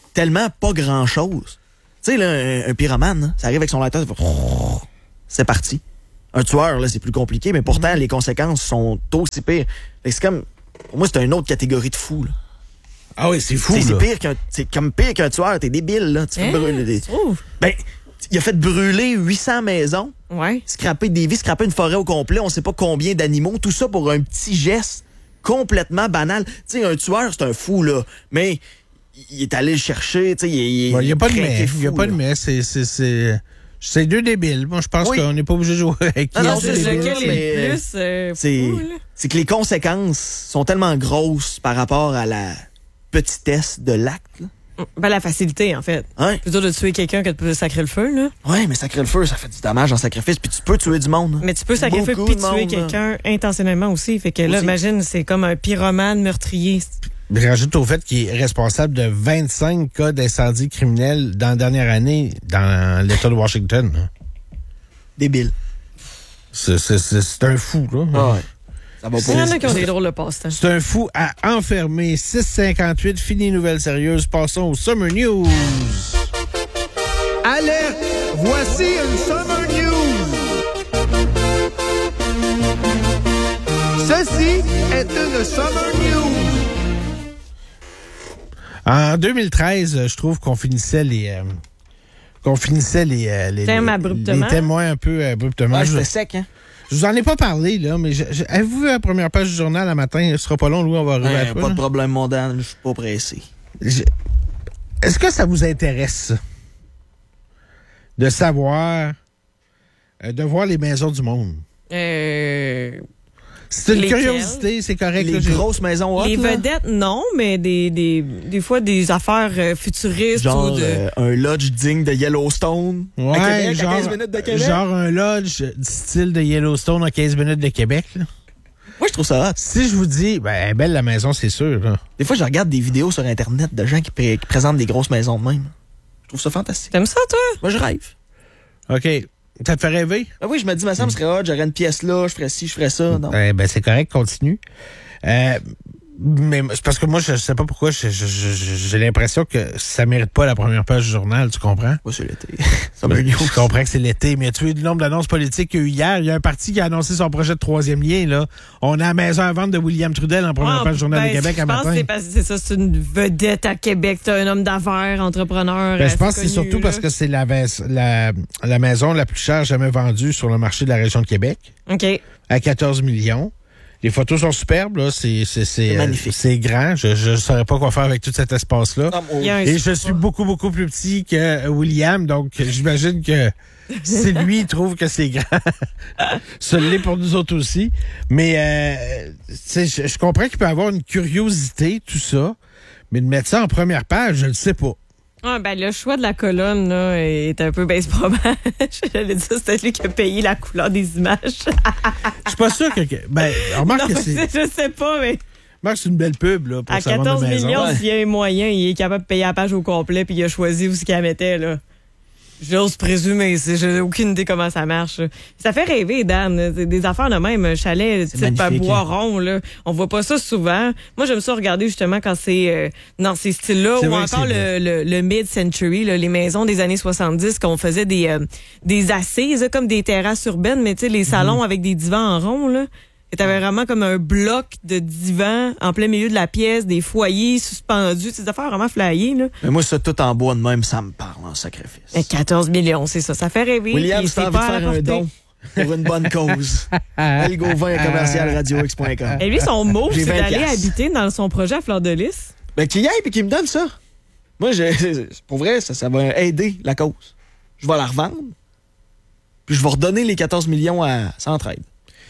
tellement pas grand-chose. Tu sais, là, un, un pyromane, hein, ça arrive avec son lighter, ça fait... c'est parti. Un tueur, là, c'est plus compliqué, mais pourtant, mm-hmm. les conséquences sont aussi pires. C'est comme... Pour moi, c'est une autre catégorie de fou, là. Ah oui, c'est fou, c'est, là. C'est, pire qu'un, c'est comme pire qu'un tueur. T'es débile, là. Tu hein? fais brûler des... Ben, il a fait brûler huit cents maisons. Ouais. Scraper des vies, scraper une forêt au complet. On sait pas combien d'animaux. Tout ça pour un petit geste complètement banal. Tu sais, un tueur, c'est un fou, là. Mais il est allé le chercher. Tu sais, il, il, il y a pas de mais. Il y a pas de mais. C'est... c'est, c'est... C'est deux débiles. Moi, je pense oui. qu'on n'est pas obligé de jouer avec non, qui. Non, c'est lequel est plus euh, c'est, fou, là. C'est que les conséquences sont tellement grosses par rapport à la petitesse de l'acte. Là. Ben, la facilité, en fait. Ouais. Plutôt de tuer quelqu'un que de sacrer le feu, là. Oui, mais sacrer le feu, ça fait du dommage en sacrifice. Puis tu peux tuer du monde. Hein. Mais tu peux sacrer le feu puis tuer quelqu'un intentionnellement aussi. Fait que là, aussi. Imagine, c'est comme un pyromane meurtrier. Je rajoute au fait qu'il est responsable de vingt-cinq cas d'incendie criminels dans la dernière année dans l'État de Washington. Là. Débile. C'est, c'est, c'est, c'est un fou, là. Ah ouais. Ça va pas. Il y en a qui ont des drôles de passe-temps. C'est un fou à enfermer. six cinquante-huit, fini nouvelles sérieuses. Passons aux Summer News. Alerte! Voici une Summer News. Ceci est une Summer News. En deux mille treize, je trouve qu'on finissait les... Euh, qu'on finissait les... Euh, les, Thème les, abruptement. les témoins un peu abruptement. Ouais, c'était sec, hein? Je vous en ai pas parlé, là, mais je, je, avez-vous vu la première page du journal le matin? Ce sera pas long, Louis, on va arriver ouais, à toi. Pas là. de problème, mon Dan, je suis pas pressé. Je, est-ce que ça vous intéresse de savoir, euh, de voir les maisons du monde? Euh... C'est une Lesquelles? Curiosité, c'est correct. Les là, grosses maisons hautes, Les là? vedettes, non, mais des, des, des fois des affaires euh, futuristes. Genre ou de... euh, un lodge digne de Yellowstone. Ouais, à Québec, genre, à quinze minutes de Québec. Genre un lodge du style de Yellowstone à quinze minutes de Québec. Là. Moi, je trouve ça hot. Si je vous dis, ben, elle est belle la maison, c'est sûr. Là. Des fois, je regarde des vidéos sur Internet de gens qui, pré- qui présentent des grosses maisons de même. Je trouve ça fantastique. T'aimes ça, toi? Moi, je rêve. OK. Ça te fait rêver? Ben oui, je me dis, ma ça me serait hot, j'aurais une pièce là, je ferais ci, je ferais ça. Non. Euh, ben, c'est correct, continue. Euh, mais c'est parce que moi, je sais pas pourquoi, je, je, je, j'ai l'impression que ça mérite pas la première page du journal, tu comprends? Moi, c'est l'été. Ça me je comprends que c'est l'été, mais tu as vu le nombre d'annonces politiques qu'il y a eu hier. Il y a un parti qui a annoncé son projet de troisième lien, là. On a la maison à vendre de William Trudel en première Ah, page du Journal ben, de Québec je à pense matin. que c'est parce que c'est ça, c'est une vedette à Québec. C'est un homme d'affaires, entrepreneur. Ben, je pense que c'est connu, surtout là. parce que c'est la, la, la maison la plus chère jamais vendue sur le marché de la région de Québec. OK. À quatorze millions. Les photos sont superbes, là. C'est, c'est, c'est, C'est magnifique. Euh, c'est grand. Je ne saurais pas quoi faire avec tout cet espace-là. Non, Il y a un Et je suis beaucoup, beaucoup plus petit que William, donc j'imagine que si lui il trouve que c'est grand, ça l'est pour nous autres aussi. Mais euh, tu sais, je, je comprends qu'il peut y avoir une curiosité, tout ça, mais de mettre ça en première page, je ne sais pas. Ah, ben, le choix de la colonne, là, est un peu baisse probable. J'allais dire, c'était lui qui a payé la couleur des images. Je suis pas sûr que. Ben, remarque non, que c'est. Je sais pas, mais. Remarque, c'est une belle pub, là, pour À sa vente de quatorze maison. millions, Ouais. s'il y a un moyen, il est capable de payer la page au complet, puis il a choisi où ce qu'il la mettait, là. J'ose présumer, c'est- j'ai aucune idée comment ça marche. Ça fait rêver, Dan. C'est des affaires de même, chalet, C'est type à magnifique, Boiron, là. On voit pas ça souvent. Moi, j'aime ça regarder justement quand c'est euh, dans ces styles-là, C'est ou vrai que encore c'est le, le, le mid-century, là, les maisons des années soixante-dix, qu'on faisait des, euh, des assises, là, comme des terrasses urbaines, mais tu sais, les salons avec des divans en rond, là. Et t'avais vraiment comme un bloc de divans en plein milieu de la pièce, des foyers suspendus, ces affaires vraiment flyées, là. Mais moi, ça tout en bois de même, ça me parle en sacrifice. Mais quatorze millions, c'est ça. Ça fait rêver. William, puis si t'as c'est envie de pas faire un apporté. don pour une bonne cause, El Gauvin à commercial radio x point com. Et lui, son mot, J'ai c'est vingt d'aller piastres. habiter dans son projet à Fleur de Lys. Ben, qu'il y aille et qu'il me donne ça. Moi, je, pour vrai, ça, ça va aider la cause. Je vais la revendre, puis je vais redonner les quatorze millions à Centraide.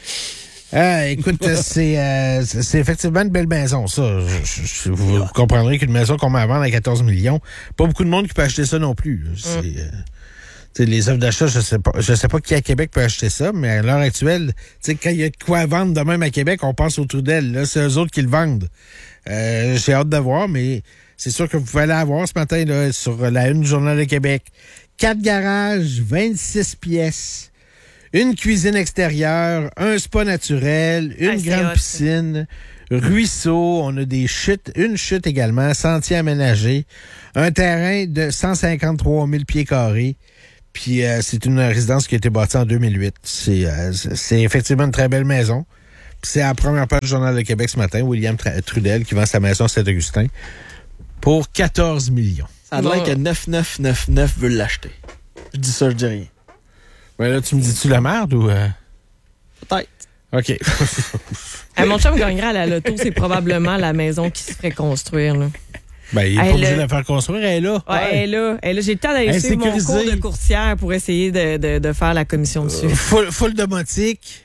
Ah, écoute, c'est, euh, c'est c'est effectivement une belle maison, ça. Je- je- vous comprendrez qu'une maison qu'on met à vendre à quatorze millions, pas beaucoup de monde qui peut acheter ça non plus. C'est, euh, tu sais, les œuvres d'achat, je sais pas, je sais pas qui à Québec peut acheter ça, mais à l'heure actuelle, tu sais, quand il y a de quoi vendre de même à Québec, on pense au Trudel. Là, c'est eux autres qui le vendent. Euh, j'ai hâte de voir, mais c'est sûr que vous pouvez aller la voir ce matin là, sur la une du Journal de Québec. Quatre garages, vingt-six pièces. une cuisine extérieure, un spa naturel, une Ah, c'est grande hot, piscine, ruisseau, on a des chutes, une chute également, sentier aménagé, un terrain de cent cinquante-trois mille pieds carrés. Puis euh, c'est une résidence qui a été bâtie en deux mille huit. C'est, euh, c'est effectivement une très belle maison. Puis c'est à la première page du Journal de Québec ce matin, William Trudel qui vend sa maison à Saint-Augustin pour quatorze millions. Ça a l'air que neuf neuf neuf neuf veut l'acheter. Je dis ça, je dis rien. Ben là, tu me dis-tu la merde ou... Euh... Peut-être. OK. Eh, mon chum gagnerait à la loto, c'est probablement la maison qui se ferait construire. Là. Ben, il n'est pas Elle, obligé de euh, la faire construire, elle est là. Ouais, elle est là. Elle est là. J'ai le temps d'aller Elle est suivre mon sécurisée. cours de courtière pour essayer de, de, de faire la commission dessus. Euh, full, full domotique.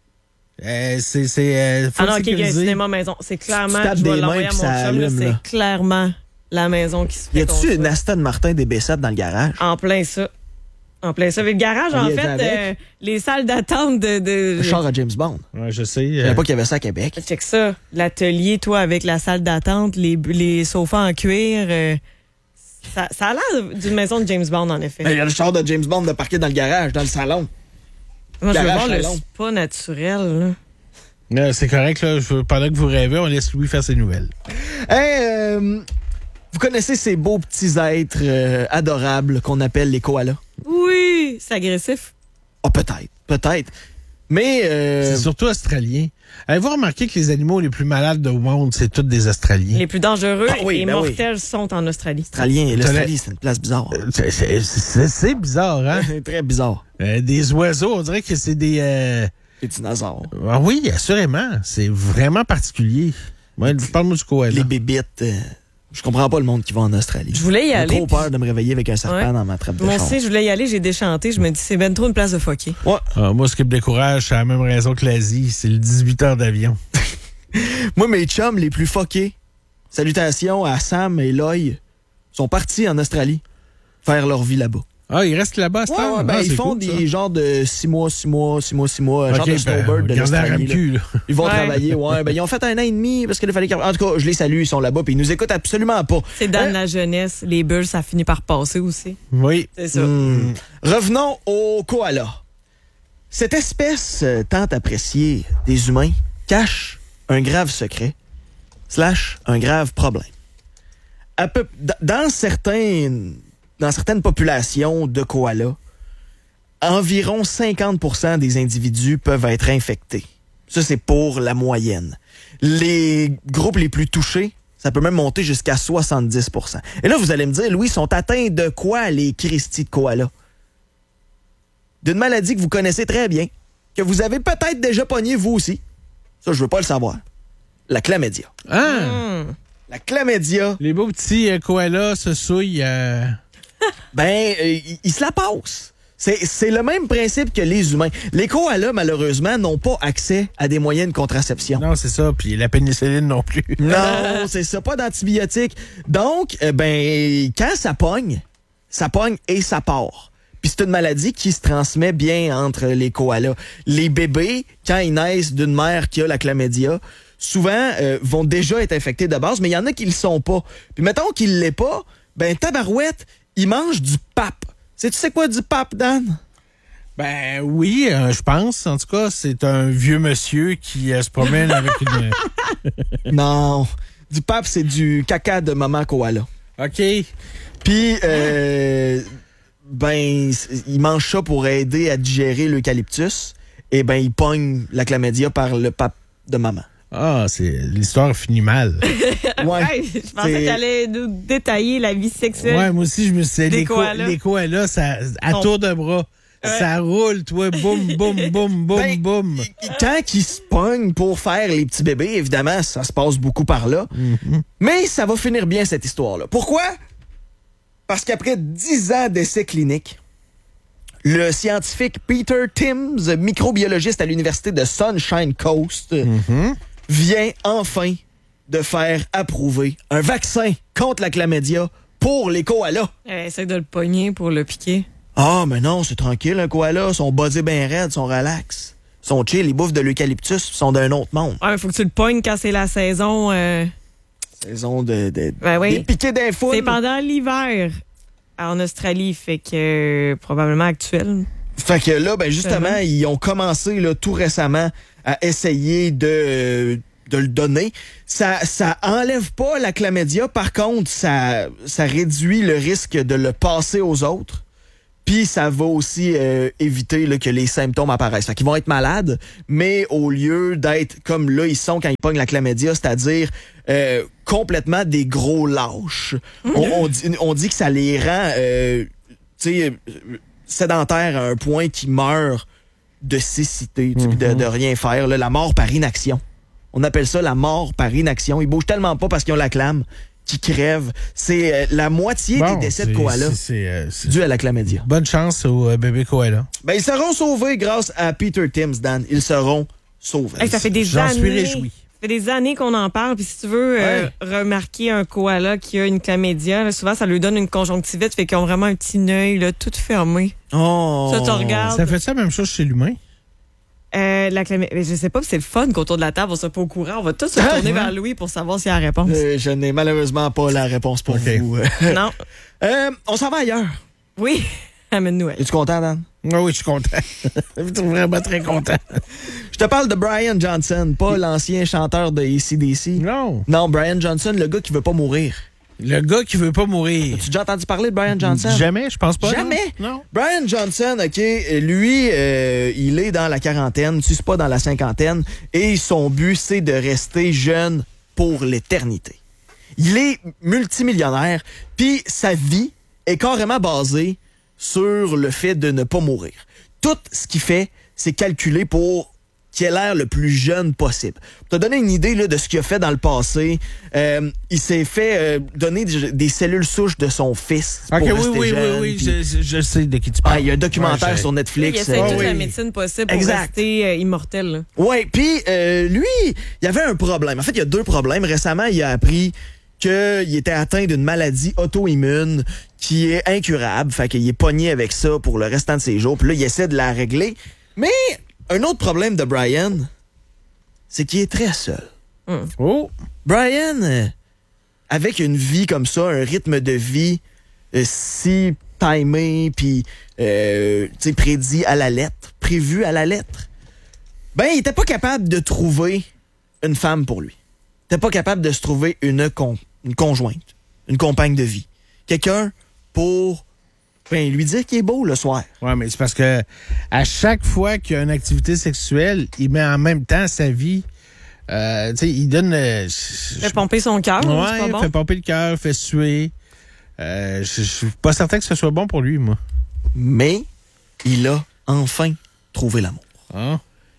Euh, c'est c'est euh, Ah full non, OK, il y a un sécurisé. cinéma maison. C'est clairement, Tu tapes je vais des l'envoyer mains à puis mon ça chum, là, allume, c'est là. clairement la maison qui se fait Y a-tu construire. une Aston Martin des B sept dans le garage? En plein ça. En plein ça. Mais le garage, On en y est fait, avec. euh, les salles d'attente de... de... Le char à James Bond. Ouais, je sais. Je euh, savais pas qu'il y avait ça à Québec. Check ça. L'atelier, toi, avec la salle d'attente, les, les sofas en cuir. euh, ça, ça a l'air d'une maison de James Bond, en effet. Il y a le char de James Bond de parqué dans le garage, dans le salon. Moi, je veux garage voir le salon. spa naturel. Là. là, c'est correct, là. Je veux- pendant que vous rêvez, on laisse Louis faire ses nouvelles. Hey, euh, vous connaissez ces beaux petits êtres euh, adorables qu'on appelle les koalas? Oui, c'est agressif. Oh, peut-être, peut-être. Mais, euh, C'est surtout australien. Avez-vous remarqué que les animaux les plus malades au monde, c'est tous des Australiens? Les plus dangereux Ah oui, et ben oui. mortels sont en Australie. Australien, l'Australie, c'est une place bizarre. Euh, C'est, c'est- c'est- c'est bizarre, hein? C'est très bizarre. Euh, des oiseaux, on dirait que c'est des... euh, Les dinosaures. Ah oui, assurément. C'est vraiment particulier. Ouais, parle-moi du koala. Les bébites. euh, je comprends pas le monde qui va en Australie. Je voulais y J'ai aller. trop peur de me réveiller avec un serpent Ouais. dans ma trappe de Moi char. aussi, je voulais y aller, j'ai déchanté. Je me dis, c'est ben trop une place de foquer. Ouais. Ah, moi, ce qui me décourage, c'est la même raison que l'Asie. C'est le dix-huit heures d'avion. Moi, mes chums les plus fuckés, salutations à Sam et Loy, sont partis en Australie faire leur vie là-bas. Ah, ils restent là-bas à ce Ouais, temps? ouais, ben, Ah, ils c'est font cool, ça. des genres de six mois, six mois, six mois, six mois, un genre Ok, de ben, snowbird de gardez la l'Australie. là. rame-cul, là. Ils vont Ouais. travailler, ouais. Ben, ils ont fait un an et demi parce qu'il fallait qu'ils... En tout cas, je les salue, ils sont là-bas, puis ils nous écoutent absolument pas. C'est dans Hein? la jeunesse. Les bulles, ça finit par passer aussi. Oui. C'est ça. Hmm. Revenons au koala. Cette espèce euh, tant appréciée des humains cache un grave secret, slash un grave problème. À peu, d- dans, certains, dans certaines populations de koalas, environ cinquante pour cent des individus peuvent être infectés. Ça, c'est pour la moyenne. Les groupes les plus touchés, ça peut même monter jusqu'à soixante-dix pour cent. Et là, vous allez me dire, Louis, sont atteints de quoi les Christy de koalas? D'une maladie que vous connaissez très bien, que vous avez peut-être déjà pogné vous aussi. Ça, je veux pas le savoir. La chlamydia. Ah! Hmm. La chlamydia, Les beaux petits euh, koalas se souillent. euh, ben, euh, ils ils se la passent. C'est, c'est le même principe que les humains. Les koalas, malheureusement, n'ont pas accès à des moyens de contraception. Non, c'est ça. Puis la pénicilline non plus. Non, c'est ça, pas d'antibiotiques. Donc, euh, ben, quand ça pogne, ça pogne et ça part. Puis c'est une maladie qui se transmet bien entre les koalas. Les bébés, quand ils naissent d'une mère qui a la chlamydia, souvent euh, vont déjà être infectés de base, mais il y en a qui le sont pas. Puis mettons qu'ils l'est pas, ben tabarouette, ils mangent du pape. Sais-tu c'est quoi du pape, Dan? Ben oui, euh, je pense. En tout cas, c'est un vieux monsieur qui euh, se promène avec une... Non, du pape, c'est du caca de maman koala. OK. Puis, euh, ben, c- ils mangent ça pour aider à digérer l'eucalyptus. Et ben, ils pognent la chlamydia par le pape de maman. Ah, c'est l'histoire finit mal. Ouais. Hey, je pensais c'est- que tu allais nous détailler la vie sexuelle. Ouais, moi aussi, je me suis dit, Des les, ko- koalas. les koalas, ça, à Sont- tour de bras, ça roule, toi, boum, boum, boum, boum, Ben, boum. Quand ils se pognent pour faire les petits bébés, évidemment, ça se passe beaucoup par là. Mais ça va finir bien, cette histoire-là. Pourquoi? Parce qu'après dix ans d'essais cliniques, le scientifique Peter Timms, microbiologiste à l'université de Sunshine Coast, vient enfin de faire approuver un vaccin contre la chlamydia pour les koalas. Euh, essaye de le pogner pour le piquer. Ah, mais non, c'est tranquille, un koala. Son body bien raide, son relax. Son chill, ils bouffent de l'eucalyptus, ils sont d'un autre monde. Ouais, faut que tu le pognes quand c'est la saison. euh, Saison de, de Ben oui. des piquets d'infos. C'est pendant l'hiver en Australie, fait que euh, probablement actuel. Fait que là, ben justement, ils ont commencé là, tout récemment à essayer de, euh, de le donner. Ça, ça enlève pas la chlamydia, par contre, ça, ça réduit le risque de le passer aux autres. Puis ça va aussi euh, éviter là, que les symptômes apparaissent. Fait qu'ils vont être malades, mais au lieu d'être comme là ils sont quand ils pognent la chlamydia, c'est-à-dire euh, complètement des gros lâches. Mmh. On, on, dit, on dit que ça les rend euh, tu sais, sédentaires à un point qu'ils meurent de cécité, mmh. de, de rien faire. Là, la mort par inaction. On appelle ça la mort par inaction. Ils bougent tellement pas parce qu'ils ont la clame qui crèvent. C'est euh, la moitié bon, des décès de koalas euh, dû à la chlamydia. Bonne chance aux euh, bébés koalas. Ben, ils seront sauvés grâce à Peter Timms, Dan. Ils seront sauvés. Hey, ça fait des J'en années. suis réjoui. Ça fait des années qu'on en parle. Puis si tu veux euh, ouais. remarquer un koala qui a une chlamydia, là, souvent ça lui donne une conjonctivite, fait qu'ils ont vraiment un petit œil là, tout fermé. Oh. Ça, tu regardes. Ça fait ça la même chose chez l'humain? Euh, la clamé... Je sais pas, c'est le fun qu'autour de la table, on soit pas au courant. On va tous se tourner vers Louis pour savoir s'il y a la réponse. Euh, je n'ai malheureusement pas la réponse pour okay. vous. Non. Euh, on s'en va ailleurs. Oui. Amène-nous. Es-tu content, Dan? Oh oui, je suis content. Je suis vraiment très content. Je te parle de Brian Johnson, pas l'ancien chanteur de A C D C. Non. Non, Brian Johnson, le gars qui veut pas mourir. Le gars qui veut pas mourir. As-tu déjà entendu parler de Brian Johnson? Jamais, je pense pas. Jamais? Non. non. Brian Johnson, OK, lui, euh, il est dans la quarantaine, tu sais pas dans la cinquantaine, et son but, c'est de rester jeune pour l'éternité. Il est multimillionnaire, puis sa vie est carrément basée sur le fait de ne pas mourir. Tout ce qu'il fait, c'est calculé pour qu'il ait l'air le plus jeune possible. Pour te donner une idée là, de ce qu'il a fait dans le passé, euh, il s'est fait euh, donner des, des cellules souches de son fils. Ok, pour oui, rester oui, jeune, oui, oui, puis... je, je sais de qui tu parles. Ah, il y a un documentaire ouais, sur Netflix. Il essaie euh, toute oui. la médecine possible pour exact. rester euh, immortel. Oui, puis euh, lui, il y avait un problème. En fait, il y a deux problèmes. Récemment, il a appris qu'il était atteint d'une maladie auto-immune qui est incurable. Fait qu'il est pogné avec ça pour le restant de ses jours. Puis là, il essaie de la régler. Mais un autre problème de Brian, c'est qu'il est très seul. Mm. Oh! Brian, euh, avec une vie comme ça, un rythme de vie euh, si timé, puis euh, prédit à la lettre, prévu à la lettre, ben, il était pas capable de trouver une femme pour lui. Il était pas capable de se trouver une, con, une conjointe, une compagne de vie. Quelqu'un pour ben, lui dire qu'il est beau le soir. Ouais, mais c'est parce que à chaque fois qu'il y a une activité sexuelle, il met en même temps sa vie. Euh, tu sais, il donne. Euh, fait pomper son cœur. Ouais, c'est pas bon? fait pomper le cœur, fait suer. Euh, je suis pas certain que ce soit bon pour lui, moi. Mais il a enfin trouvé l'amour. Ah.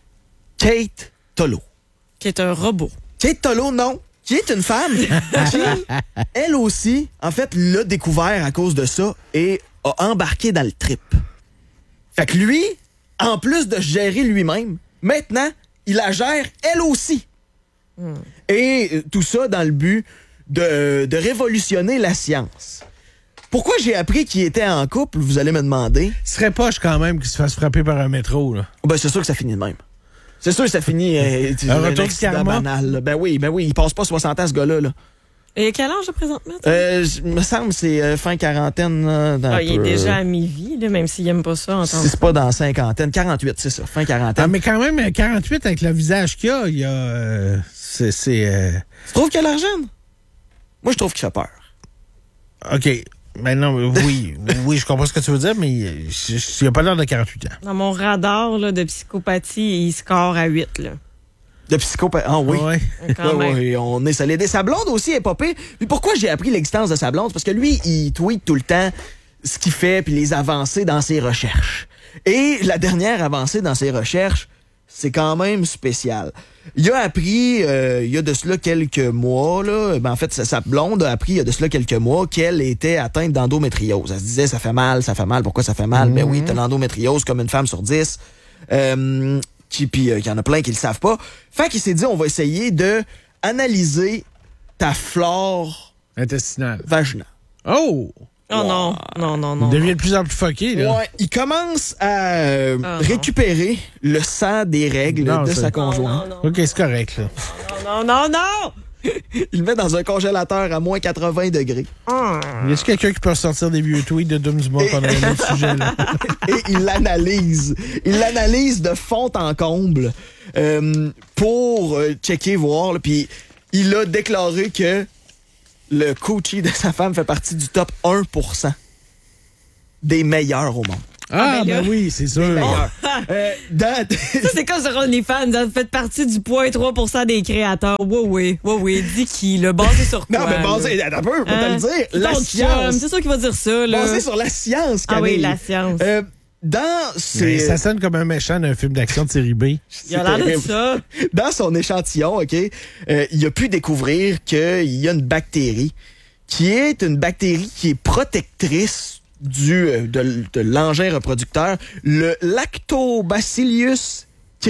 Kate Tolo. Qui est un robot. Kate Tolo, non. Qui est une femme qui, elle aussi, en fait, l'a découvert à cause de ça et a embarqué dans le trip. Fait que lui, en plus de gérer lui-même, maintenant, il la gère elle aussi. Mm. Et euh, tout ça dans le but de, de révolutionner la science. Pourquoi j'ai appris qu'il était en couple, vous allez me demander? Ce serait poche quand même qu'il se fasse frapper par un métro, là. Ben, c'est sûr que ça finit de même. C'est sûr que ça finit euh, un retour de karma. Banal, là. Ben oui, ben oui, il passe pas soixante ans, ce gars-là. Là. Et quel âge, présentement? Euh, me semble que c'est euh, fin quarantaine. Là, ah, il est déjà à mi-vie, là, même s'il aime pas ça. En tant si c'est pas dans cinquantaine. quarante-huit, c'est ça, fin quarantaine. Ah, mais quand même, quarante-huit, avec le visage qu'il a, il y a... Euh, c'est... c'est euh... Tu trouves qu'il a l'argent? Moi, je trouve qu'il fait peur. OK. Mais non, oui, oui, je comprends ce que tu veux dire, mais il n'y a pas l'air de quarante-huit ans. Dans mon radar là, de psychopathie, il score à huit. Là. De psychopathie? Ah oui. Ouais. Ouais, ouais, on est solide. Et sa blonde aussi est popée. Puis pourquoi j'ai appris l'existence de sa blonde? Parce que lui, il tweet tout le temps ce qu'il fait puis les avancées dans ses recherches. Et la dernière avancée dans ses recherches, c'est quand même spécial. Il a appris, euh, il y a de cela quelques mois, là, ben en fait, sa, sa blonde a appris il y a de cela quelques mois qu'elle était atteinte d'endométriose. Elle se disait, ça fait mal, ça fait mal, pourquoi ça fait mal? Mm-hmm. Ben oui, t'as l'endométriose comme une femme sur dix. Euh, qui, puis il euh, y en a plein qui le savent pas. Fait qu'il s'est dit, on va essayer de analyser ta flore intestinale. Vaginale. Oh! Oh wow. non, non, non, non. Il devient de plus en plus fucké, là. Ouais, il commence à euh, oh récupérer non. le sang des règles non, de sa conjointe. Non, non, non. OK, c'est correct, là. Non, non, non, non! Il le met dans un congélateur à moins quatre-vingts degrés. Y a-t-il quelqu'un qui peut ressortir des vieux tweets de Doom du monde qu'on a un autre sujet, là? Et il l'analyse. Il l'analyse de fond en comble euh, pour euh, checker, voir. là, Puis il a déclaré que le coochie de sa femme fait partie du top un pour cent des meilleurs au monde. Ah, Ah, ben ben là. oui, c'est sûr. Meilleurs. Euh, dans- Ça, c'est comme sur OnlyFans. Vous faites partie du zéro virgule trois pour cent des créateurs. Oui, oui, oui, oui. Dis qui, le basé sur quoi? Non, mais là? basé, attends un peu, on va te Hein? le dire. La Ton chum, science. C'est sûr qu'il va dire ça, là. Basé sur la science, Ah oui, Camille. la science. Euh, dans Mais ces... ça sonne comme un méchant d'un film d'action de série B. Il a l'air de terrible. ça. Dans son échantillon, OK, euh, il a pu découvrir qu'il y a une bactérie qui est une bactérie qui est protectrice du, euh, de, de l'engin reproducteur, le Lactobacillus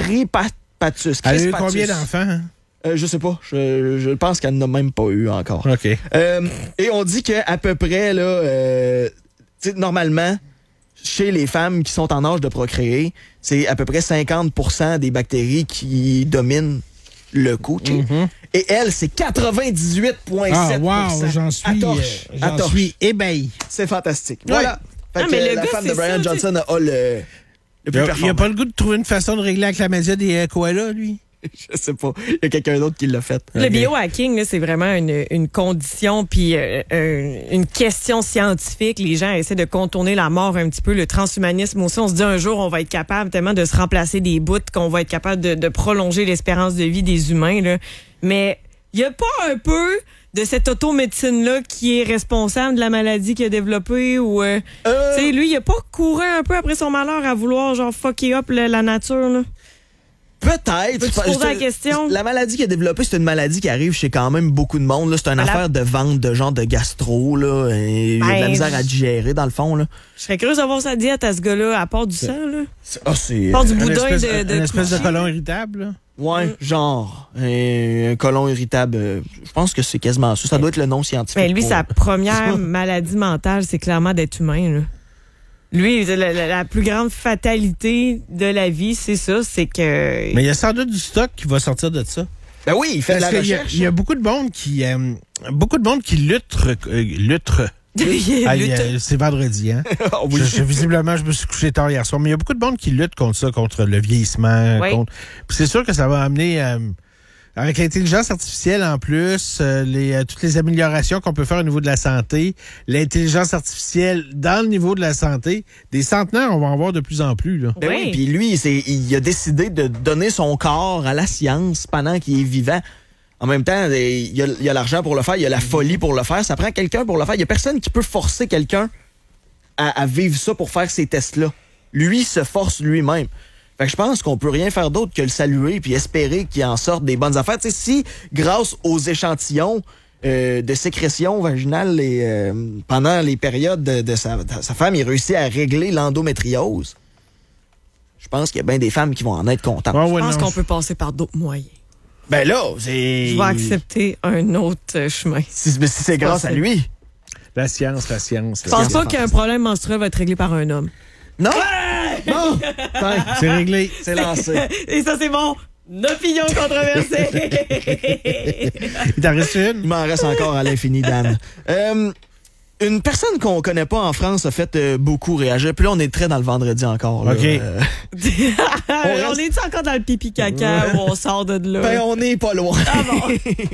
cripatus. Elle a eu Crispatus. combien d'enfants? Hein? Euh, je sais pas. Je, je pense qu'elle n'a même pas eu encore. OK. Euh, et on dit qu'à peu près, là, euh, tu sais, normalement, chez les femmes qui sont en âge de procréer, c'est à peu près cinquante pour cent des bactéries qui dominent le coochie. Mm-hmm. Et elle, c'est quatre-vingt-dix-huit virgule sept Ah, pour cent. wow, j'en À suis, torche. euh, À j'en torche. suis ébahi. C'est fantastique. Ouais. Voilà. Fait Ah, que, mais le la gars, femme de c'est Brian ça, Johnson a le, le Il plus n'y a, performant. pas le goût de trouver une façon de régler avec la média des euh, koalas, lui? Je sais pas. Il y a quelqu'un d'autre qui l'a fait. Le biohacking, là, c'est vraiment une, une condition puis euh, euh, une question scientifique. Les gens essaient de contourner la mort un petit peu. Le transhumanisme aussi, on se dit un jour, on va être capable tellement de se remplacer des bouts qu'on va être capable de, de prolonger l'espérance de vie des humains. Là. Mais il y a pas un peu de cette automédecine-là qui est responsable de la maladie qu'il a développée ou... Euh, Euh, tu sais, lui, il a pas couru un peu après son malheur à vouloir, genre, fucker up le- la nature, là? Peut-être. Peux-tu poser la question? La maladie qu'il a développée, c'est une maladie qui arrive chez quand même beaucoup de monde. là. C'est une Voilà. affaire de vente de genre de gastro. Là, et il y a de la Ben, misère à digérer, dans le fond. Là. Je serais curieuse de voir sa diète à ce gars-là, à part du sang, là. C'est- Ah, c'est... À part du Une boudin espèce, de... de une espèce de coucher. colon irritable, là. Ouais, genre. Un, un côlon irritable. euh, Je pense que c'est quasiment ça. Ça doit être le nom scientifique. Mais lui, pour- sa première maladie mentale, c'est clairement d'être humain, là. Lui, la, la- la plus grande fatalité de la vie, c'est ça, c'est que... Mais il y a sans doute du stock qui va sortir de ça. Ben oui, il fait de Parce la qu'il y a- recherche. il y, a beaucoup de monde qui... euh, beaucoup de monde qui lutte... euh, lutte. Il Ah, lutte. il y a- c'est vendredi, hein? Ah oui. Je- je- visiblement, je me suis couché tard hier soir. Mais il y a beaucoup de monde qui lutte contre ça, contre le vieillissement. Oui. Contre... Puis c'est sûr que ça va amener... euh, avec l'intelligence artificielle en plus, euh, les, euh, toutes les améliorations qu'on peut faire au niveau de la santé, l'intelligence artificielle dans le niveau de la santé, des centenaires, on va en voir de plus en plus. Là. Ben Oui. oui, puis lui, c'est, il a décidé de donner son corps à la science pendant qu'il est vivant. En même temps, il y a, il y a l'argent pour le faire, il y a la folie pour le faire. Ça prend quelqu'un pour le faire. Il y a personne qui peut forcer quelqu'un à, à vivre ça pour faire ces tests-là. Lui se force lui-même. Fait que je pense qu'on peut rien faire d'autre que le saluer puis espérer qu'il en sorte des bonnes affaires. Tu sais, si, grâce aux échantillons euh, de sécrétion vaginale les, euh, pendant les périodes de, de, sa, de sa femme, il réussit à régler l'endométriose, je pense qu'il y a bien des femmes qui vont en être contentes. Ah ouais, Je pense non, qu'on peut passer par d'autres moyens. Ben là, c'est... Je vais accepter un autre euh, chemin. Si, mais si c'est grâce à lui. La science, la science. Je la pense science. pas qu'un problème menstruel va être réglé par un homme. Non? Non! Tiens, C'est réglé. c'est lancé. Et ça, c'est mon opinion controversée. Il t'en reste une? Il m'en reste encore à l'infini, Dan. Euh, une personne qu'on connaît pas en France a fait euh, beaucoup réagir. Puis là, on est très dans le vendredi encore. Là. OK. Euh, on est encore dans le pipi caca ou on sort de là? ben, on n'est pas loin. Ah bon?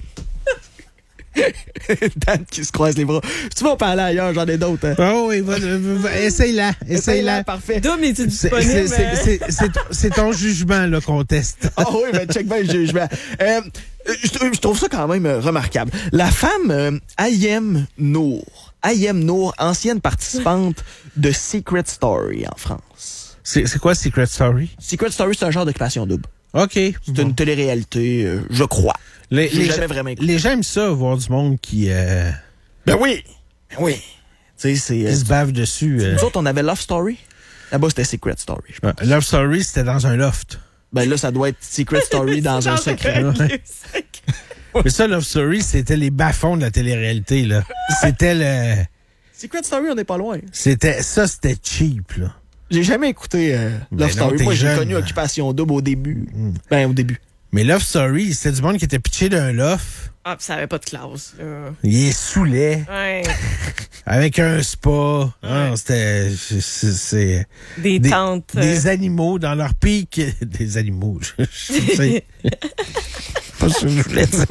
Dan qui se croise les bras. Tu vas parler ailleurs, j'en ai d'autres. Hein. Oh oui, va, va, va, essaye-la. Essaye-la. Parfait. Dom, es-tu C'est- disponible? c'est- c'est- c'est- c'est ton- C'est ton jugement là, qu'on teste. Ah oui, ben check bien le jugement. Euh, je, je trouve ça quand même euh, remarquable. La femme euh, Ayem Nour. Ayem Nour, ancienne participante de Secret Story en France. C'est c'est quoi Secret Story? Secret Story, c'est un genre d'occupation double. OK. C'est Bon. une télé-réalité, euh, je crois. Les, J'ai les jamais gens- vraiment écouté. les gens aiment ça, voir du monde qui, euh, Ben oui! Ben oui! Tu sais, c'est... qui euh, se bave dessus. euh. nous autres, on avait Love Story. Là-bas, c'était Secret Story. je pense. Euh, Love Story, c'était dans un loft. Ben là, ça doit être Secret Story dans un secret. Mais ça, Love Story, c'était les bas-fonds de la télé-réalité, là. C'était le... Secret Story, on n'est pas loin. C'était... Ça, c'était cheap, là. J'ai jamais écouté euh, Ben Love non, Story. t'es Moi, j'ai jeune. connu Occupation Double au début. Ben, au début. Mais Love Story, c'était du monde qui était pitché d'un loft. Ah, pis ça avait pas de classe. là. Il est saoulet, Ouais. avec un spa. Ah, c'était... c'est- c'est... Des, Des, tentes. euh, des animaux dans leur pic. Des animaux. Je, je sais. Pas ce que je voulais dire.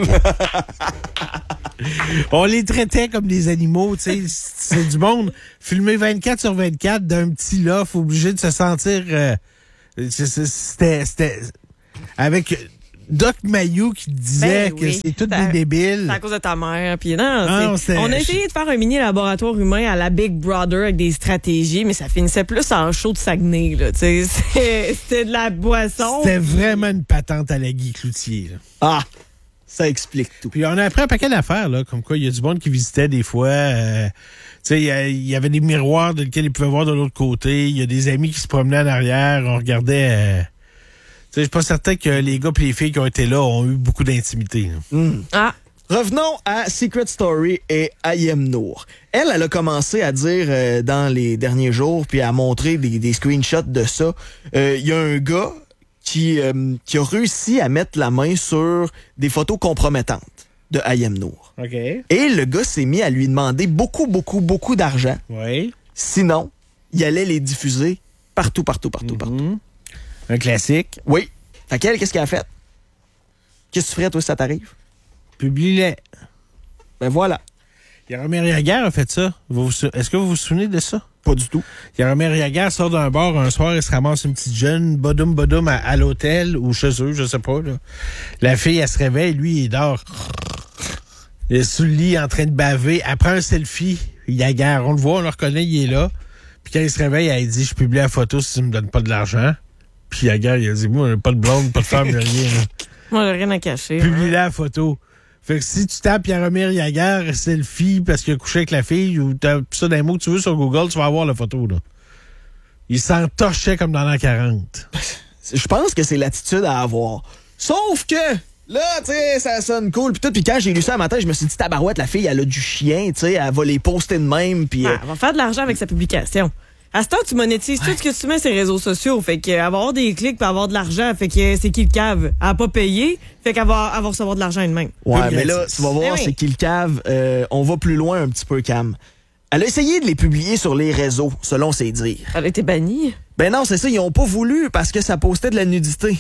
On les traitait comme des animaux, tu sais. C'est du monde filmé vingt-quatre sur vingt-quatre d'un petit loft, obligé de se sentir. Euh, c'est- c'est- c'était, c'était avec Doc Mayou qui disait Ben que oui. c'est tous Ça- des débiles. C'est à cause de ta mère. Puis non, Ah, c'est- c'est- on a essayé de faire un mini laboratoire humain à la Big Brother avec des stratégies, mais ça finissait plus en show de Saguenay. Là, tu sais. C'est- C'était de la boisson. C'était vraiment une patente à la Guy Cloutier. Là. Ah, ça explique tout. Puis on a appris un paquet d'affaires, là, comme quoi il y a du monde qui visitait des fois. euh, tu sais, il y a- il y avait des miroirs dans lesquels ils pouvaient voir de l'autre côté. Il y a des amis qui se promenaient en arrière. On regardait. euh, tu sais, je suis pas certain que les gars et les filles qui ont été là ont eu beaucoup d'intimité. là. Ah, Revenons à Secret Story et Ayem Noor. Elle, elle a commencé à dire euh, dans les derniers jours, puis à montrer des, des screenshots de ça. Euh, Il y a un gars qui, euh, qui a réussi à mettre la main sur des photos compromettantes de Ayem Noor. OK. Et le gars s'est mis à lui demander beaucoup, beaucoup, beaucoup d'argent. Oui. Sinon, il allait les diffuser partout, partout, partout, partout. Un classique. Oui. Fait qu'elle, qu'est-ce qu'elle a fait? Qu'est-ce que tu ferais, toi, si ça t'arrive? Publie-les. Ben voilà. Yaromir Yaguer a fait ça. Vous vous sou- Est-ce que vous vous souvenez de ça? Pas du tout. Yaromir Yaguer sort d'un bar un soir et se ramasse une petite jeune, bodoum bodoum à, à l'hôtel ou chez eux, je sais pas. Là. La fille, elle se réveille, lui, il dort. Il est sous le lit en train de baver. Elle prend un selfie. Yaguer, on le voit, on le reconnaît, il est là. Puis quand il se réveille, elle dit, je publie la photo si tu me donnes pas de l'argent. Puis Yaguer, il a dit, moi, pas de blonde, pas de femme, rien. Là. moi, j'ai rien à cacher. Publie la photo. Fait que si tu tapes Yaromir Yaguer selfie parce qu'il a couché avec la fille ou tapes ça d'un mot que tu veux sur Google, tu vas avoir la photo, là. Il s'entorchait comme dans l'an quarante. Je pense que c'est l'attitude à avoir. Sauf que, là, tu sais, ça sonne cool. Puis tout, puis quand j'ai lu ça un matin, je me suis dit, tabarouette, la fille, elle a du chien, tu sais, elle va les poster de même. Puis, Ah, euh, elle va faire de l'argent avec sa publication. À ce temps, tu monétises tout ce que tu mets sur les réseaux sociaux. Fait qu'elle va avoir des clics pour avoir de l'argent. Fait que c'est qui le cave? Elle a pas payé. Fait qu'elle va, elle va recevoir de l'argent elle-même. ouais, Plus mais là, gratis. tu vas voir, Eh oui. c'est qu'il cave. Euh, on va plus loin un petit peu, Cam. Elle a essayé de les publier sur les réseaux, selon ses dires. Elle a été bannie. Ben non, c'est ça, ils ont pas voulu parce que ça postait de la nudité.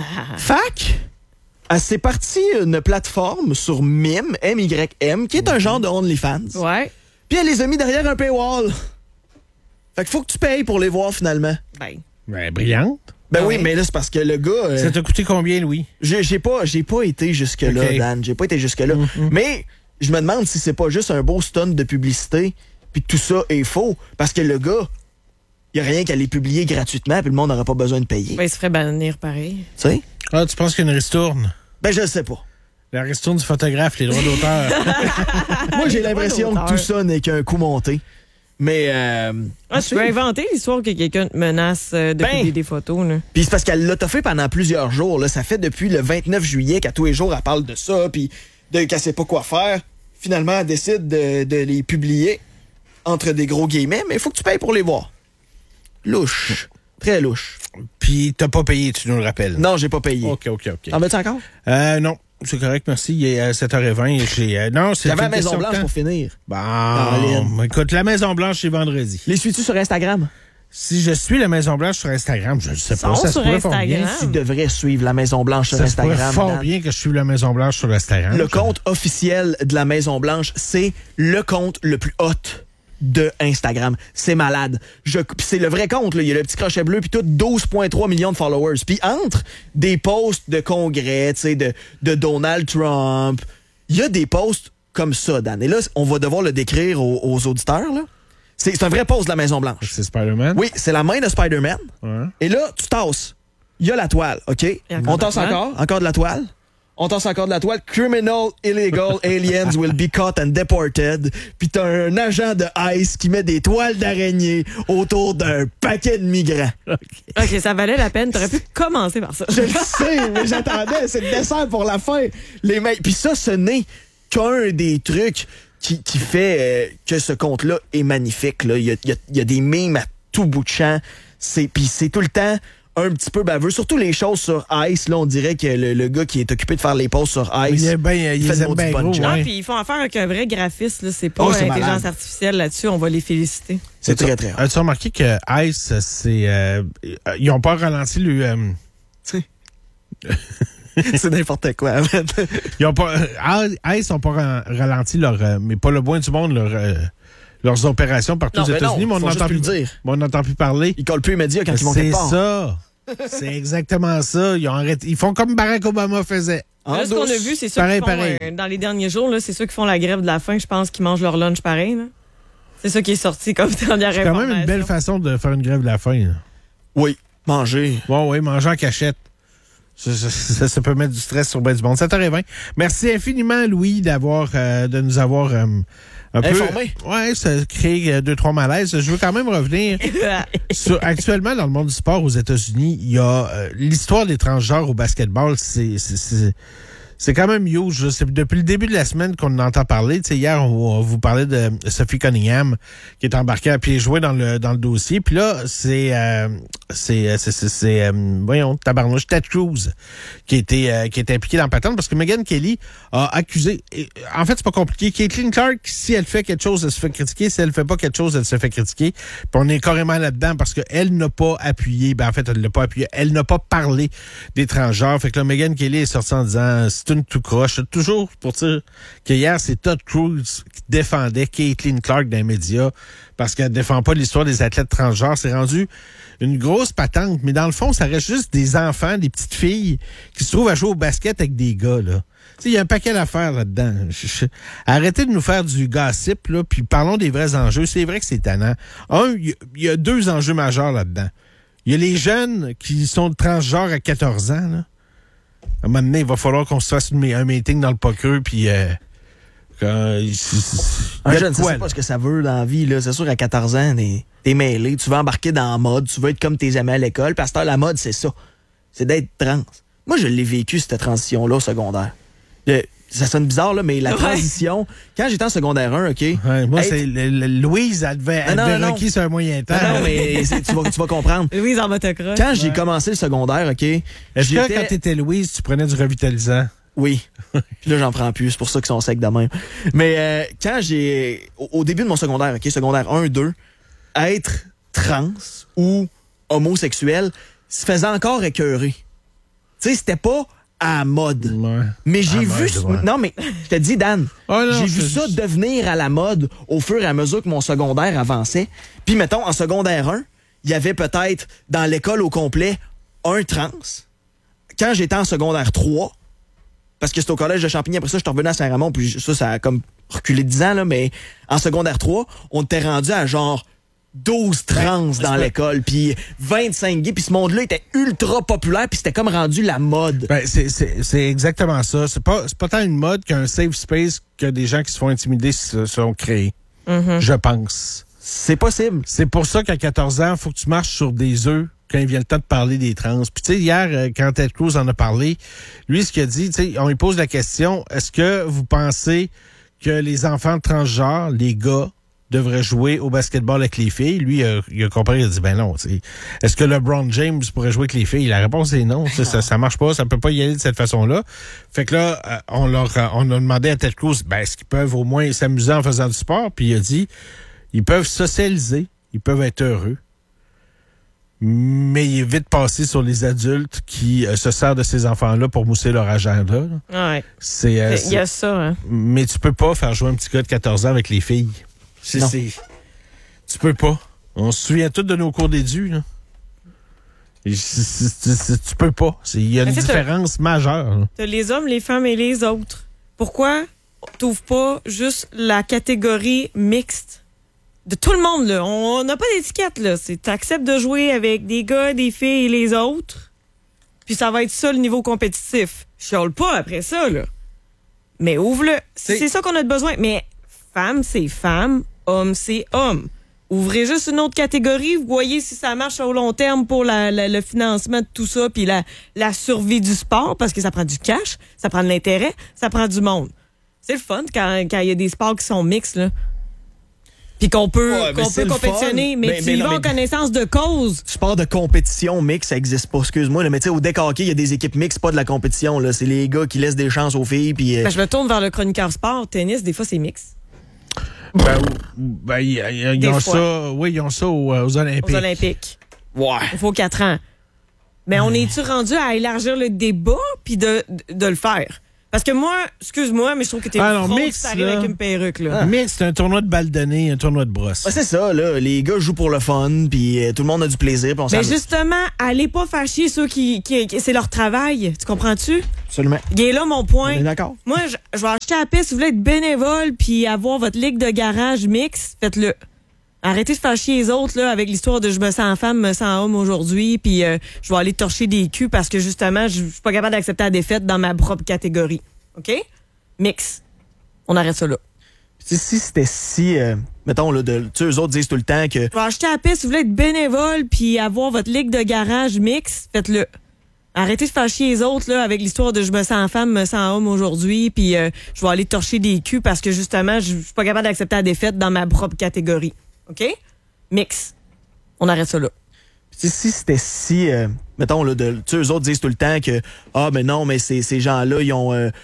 Fac, elle s'est partie une plateforme sur Mime, M Y M, qui est un genre de OnlyFans. Ouais. Puis elle les a mis derrière un paywall. Fait qu'il faut que tu payes pour les voir finalement. Ben. Ben, brillante. Ben Ah oui, ouais. mais là, c'est parce que le gars. euh, Ça t'a coûté combien, Louis? j'ai j'ai pas, j'ai pas été jusque-là, Ok. Dan. J'ai pas été jusque-là. Mais je me demande si c'est pas juste un beau stunt de publicité, puis que tout ça est faux. Parce que le gars, il y a rien qu'à les publier gratuitement, puis le monde n'aurait pas besoin de payer. Ben, il se ferait bannir pareil. Tu sais? Ah, tu penses qu'il y a une ristourne? Ben, je le sais pas. La ristourne du photographe, les droits d'auteur. Moi, j'ai droits l'impression que d'auteur. tout ça n'est qu'un coup monté. Mais, euh. Ah, tu peux inventer l'histoire que quelqu'un te menace euh, de Ben. publier des photos. Là. Puis c'est parce qu'elle l'a toffé pendant plusieurs jours. Là. Ça fait depuis le vingt-neuf juillet qu'à tous les jours, elle parle de ça, puis de, qu'elle sait pas quoi faire. Finalement, elle décide de, de les publier entre des gros guillemets, mais il faut que tu payes pour les voir. Louche. Très louche. Puis t'as pas payé, tu nous le rappelles. Non, j'ai pas payé. OK, OK, OK. T'en veux-tu encore? Euh, non. C'est correct, merci. Il est à sept heures vingt. J'ai, euh, non, c'est J'avais la une question de Maison-Blanche temps. pour finir. Bon, Caroline. écoute, la Maison-Blanche, c'est vendredi. Les suis-tu sur Instagram? Si je suis la Maison-Blanche sur Instagram, je ne sais pas. Sont Ça se sur pourrait fort bien. Instagram. Tu devrais suivre la Maison-Blanche sur Ça se pourrait Instagram. fort Dan. bien que je suive la Maison-Blanche sur Instagram. Le compte officiel de la Maison-Blanche, c'est le compte le plus hot de Instagram. C'est malade. Je, pis c'est le vrai compte, là. Il y a le petit crochet bleu, puis tout, douze virgule trois millions de followers. Puis entre des posts de congrès, tu sais, de, de Donald Trump, il y a des posts comme ça, Dan. Et là, on va devoir le décrire aux, aux auditeurs, là. C'est, c'est un vrai post de la Maison-Blanche. C'est Spider-Man? Oui, c'est la main de Spider-Man. Ouais. Et là, tu tasses. Il y a la toile, OK? a encore On de la tasse toile. encore. Encore de la toile. On tasse encore de la toile. Criminal illegal aliens will be caught and deported. Puis t'as un agent de ICE qui met des toiles d'araignée autour d'un paquet de migrants. OK, ça valait la peine. T'aurais pu commencer par ça. Je le sais, mais j'attendais. C'est le dessert pour la fin. Les mecs. Puis ça, ce n'est qu'un des trucs qui, qui fait euh, que ce compte-là est magnifique. Là. Il, y a, il, y a, il y a des mimes à tout bout de champ. C'est, puis c'est tout le temps un petit peu baveux. Surtout les choses sur ice. Là, on dirait que le, le gars qui est occupé de faire les pauses sur ice, Il est ben, il fait les le aime mot bien du bon gros, job. Ah, ouais. puis ils font affaire avec un vrai graphiste, là. C'est pas Oh, c'est l'intelligence malade. artificielle là-dessus. On va les féliciter. C'est très, très rare. As-tu remarqué que Ice, c'est. Euh, ils n'ont pas ralenti le. Euh, C'est n'importe quoi. ils ont pas. euh, Ice n'ont pas ra- ralenti leur. Euh, mais pas le bout du monde, leur, euh, leurs opérations partout Non, aux mais États-Unis, non, mais on faut juste n'entend plus plus, le dire. mais on n'entend plus parler. Ils collent plus les médias quand ils vont C'est quelque part. ça. C'est exactement ça. Ils, ont arrêté, ils font comme Barack Obama faisait. En Là, ce qu'on a douce. vu, c'est ceux Pareil, qui font, pareil. euh, dans les derniers jours, là, c'est ceux qui font la grève de la faim, je pense, qui mangent leur lunch pareil. Là. C'est ça qui est sorti comme dernière C'est quand même information. une belle façon de faire une grève de la faim. Là. Oui, manger. Bon, oui, manger en cachette. Ça, ça, ça, ça peut mettre du stress sur ben du monde. sept heures vingt. Merci infiniment, Louis, d'avoir, euh, de nous avoir euh, un Informé. peu... Ouais, ça crée euh, deux, trois malaises. Je veux quand même revenir sur... Actuellement, dans le monde du sport aux États-Unis, il y a euh, l'histoire des transgenres au basketball. C'est... c'est, c'est C'est quand même huge. là. C'est depuis le début de la semaine qu'on en entend parler. Tu sais, hier, on, on vous parlait de Sophie Cunningham qui est embarquée à pieds joints dans le dans le dossier. Puis là, c'est euh, c'est c'est c'est, c'est euh, voyons, tabarnouche, Ted Cruz qui était euh, qui était impliqué dans la patente parce que Megyn Kelly a accusé. Et, en fait, c'est pas compliqué. Caitlin Clark, si elle fait quelque chose, elle se fait critiquer. Si elle fait pas quelque chose, elle se fait critiquer. Puis on est carrément là-dedans parce qu'elle n'a pas appuyé. Ben en fait, elle l'a pas appuyé. Elle n'a pas parlé des transgenres. Fait que là, Megyn Kelly est sortie en disant c'est une tout croche. Toujours pour dire que hier, c'est Todd Cruz qui défendait Caitlin Clark dans les médias parce qu'elle défend pas l'histoire des athlètes transgenres. C'est rendu une grosse patente, mais dans le fond, ça reste juste des enfants, des petites filles qui se trouvent à jouer au basket avec des gars, là. Tu sais, il y a un paquet d'affaires là-dedans. Je- je- Arrêtez de nous faire du gossip, là, puis parlons des vrais enjeux. C'est vrai que c'est tannant. Un, il y a- il y a deux enjeux majeurs là-dedans. Il y a les jeunes qui sont transgenres à quatorze ans, là. À un moment donné, il va falloir qu'on se fasse une- un meeting dans le poker, puis... Euh, quand, il- il y Un a de jeune, ça quoi, sait là. pas ce que ça veut dans la vie. Là. C'est sûr, à quatorze ans, t'es, t'es mêlé. Tu veux embarquer dans la mode. Tu veux être comme tes amis à l'école. Parce que la mode, c'est ça. C'est d'être trans. Moi, je l'ai vécu, cette transition-là, au secondaire. Le- ça sonne bizarre, là, mais la Ouais. transition... Quand j'étais en secondaire un, OK? Ouais, moi, Hey, c'est le- le- Louise, elle devait, elle Non, non, devait non. requis sur un moyen temps. Non, non, mais c'est- tu, vas, tu vas comprendre. Louise en motocross. Quand j'ai commencé le secondaire, OK? Est-ce que j'étais- quand t'étais Louise, tu prenais du revitalisant? Oui. Puis là, j'en prends plus. C'est pour ça qu'ils sont secs de même. Mais euh, quand j'ai... Au, au début de mon secondaire, OK? Secondaire un, deux, être trans ou homosexuel se faisait encore écœurer. Tu sais, c'était pas à la mode. Ouais. Mais j'ai À vu... mode, ouais. Non, mais je te dis, Dan, Oh non, j'ai vu c'est ça juste- devenir à la mode au fur et à mesure que mon secondaire avançait. Puis, mettons, en secondaire un, il y avait peut-être dans l'école au complet un trans. Quand j'étais en secondaire trois, parce que c'était au collège de Champigny, après ça, je suis revenu à Saint-Ramon, puis ça, ça a comme reculé dix ans, là, mais en secondaire trois, on était rendu à genre douze trans dans l'école, puis vingt-cinq gays, puis ce monde-là était ultra populaire, puis c'était comme rendu la mode. Ben, c'est, c'est, c'est exactement ça. C'est pas, c'est pas tant une mode qu'un safe space que des gens qui se font intimider se sont créés. Je pense. C'est possible. C'est pour ça qu'à quatorze ans, il faut que tu marches sur des œufs quand il vient le temps de parler des trans. Puis tu sais, hier, euh, quand Ted Cruz en a parlé, lui, ce qu'il a dit, tu sais, on lui pose la question, est-ce que vous pensez que les enfants transgenres, les gars, devraient jouer au basketball avec les filles? Lui, euh, il a compris, il a dit, ben non, tu sais. Est-ce que LeBron James pourrait jouer avec les filles? La réponse est non. Ça, ça, ça marche pas, ça peut pas y aller de cette façon-là. Fait que là, euh, on leur a- on a demandé à Ted Cruz, ben, est-ce qu'ils peuvent au moins s'amuser en faisant du sport? Puis il a dit, ils peuvent socialiser, ils peuvent être heureux. Mais il est vite passé sur les adultes qui euh, se servent de ces enfants-là pour mousser leur agenda. là. Ouais. C'est, euh, Il y a ça, hein. mais tu peux pas faire jouer un petit gars de quatorze ans avec les filles. C'est, Non. c'est- Tu peux pas. On se souvient tous de nos cours d'édu, là. Et c'est- c'est- c'est- tu peux pas. C'est- Il y a une Mais c'est différence majeure. là. T'as les hommes, les femmes et les autres. Pourquoi t'ouvres pas juste la catégorie mixte? De tout le monde, là. On n'a pas d'étiquette, là. C'est, t'acceptes de jouer avec des gars, des filles et les autres. Puis ça va être ça, le niveau compétitif. Chiale pas après ça, là. Mais ouvre-le. C'est, C'est- c'est ça qu'on a de besoin. Mais femme, c'est femme. Homme, c'est homme. Ouvrez juste une autre catégorie. Vous voyez si ça marche au long terme pour la, la- le financement de tout ça, puis la, la survie du sport, parce que ça prend du cash, ça prend de l'intérêt, ça prend du monde. C'est le fun quand quand il y a des sports qui sont mixtes, là. Puis qu'on peut, Ouais, mais qu'on c'est peut le compétitionner, fun. mais, Mais- tu mais y non, vas en mais- connaissance de cause. Sport de compétition mix, ça existe pas, excuse-moi. là, Mais tu sais, au deck hockey, il y a des équipes mixtes, pas de la compétition. Là. C'est les gars qui laissent des chances aux filles. Puis, euh, Ben, je me tourne vers le chroniqueur sport. Tennis, des fois, c'est mix. Ben, ben, ils, ils- ils Des ont fois. ça, oui, ils ont ça aux, aux Olympiques. Aux Olympiques. ouais. Il faut quatre ans. Mais on est-tu rendu à élargir le débat puis de, de, de le faire? Parce que moi, excuse-moi, mais je trouve que t'es Ah non, fraude mix, si t'arrives là. avec une perruque, là. Mais c'est un tournoi de balle donnée, un tournoi de brosse. Ouais, c'est ça, là. Les gars jouent pour le fun, puis euh, tout le monde a du plaisir. Puis on Mais s'amuse. justement, allez pas fâcher ceux qui, qui, qui- c'est leur travail. Tu comprends-tu? Absolument. Il est là mon On point. est d'accord. Moi, je, je vais acheter la piste. Si vous voulez être bénévole puis avoir votre ligue de garage mix, faites-le. Arrêtez de faire chier les autres là, avec l'histoire de je me sens femme, me sens homme aujourd'hui, puis euh, je vais aller torcher des culs parce que justement, je je suis pas capable d'accepter la défaite dans ma propre catégorie. OK? Mix. On arrête ça là. Tu sais, si c'était si, euh, mettons, là, de, tu sais, eux autres disent tout le temps que Je vais acheter la piste. Si vous voulez être bénévole puis avoir votre ligue de garage mix, faites-le. Arrêtez de faire chier les autres là, avec l'histoire de je me sens femme, me sens homme aujourd'hui, puis euh, je vais aller torcher des culs parce que justement, je je suis pas capable d'accepter la défaite dans ma propre catégorie. OK? Mix. On arrête ça là. tu sais, si c'était si, euh, mettons, là, de, tu sais, eux autres disent tout le temps que, ah, mais non, mais ces, ces gens-là, ils ont, euh,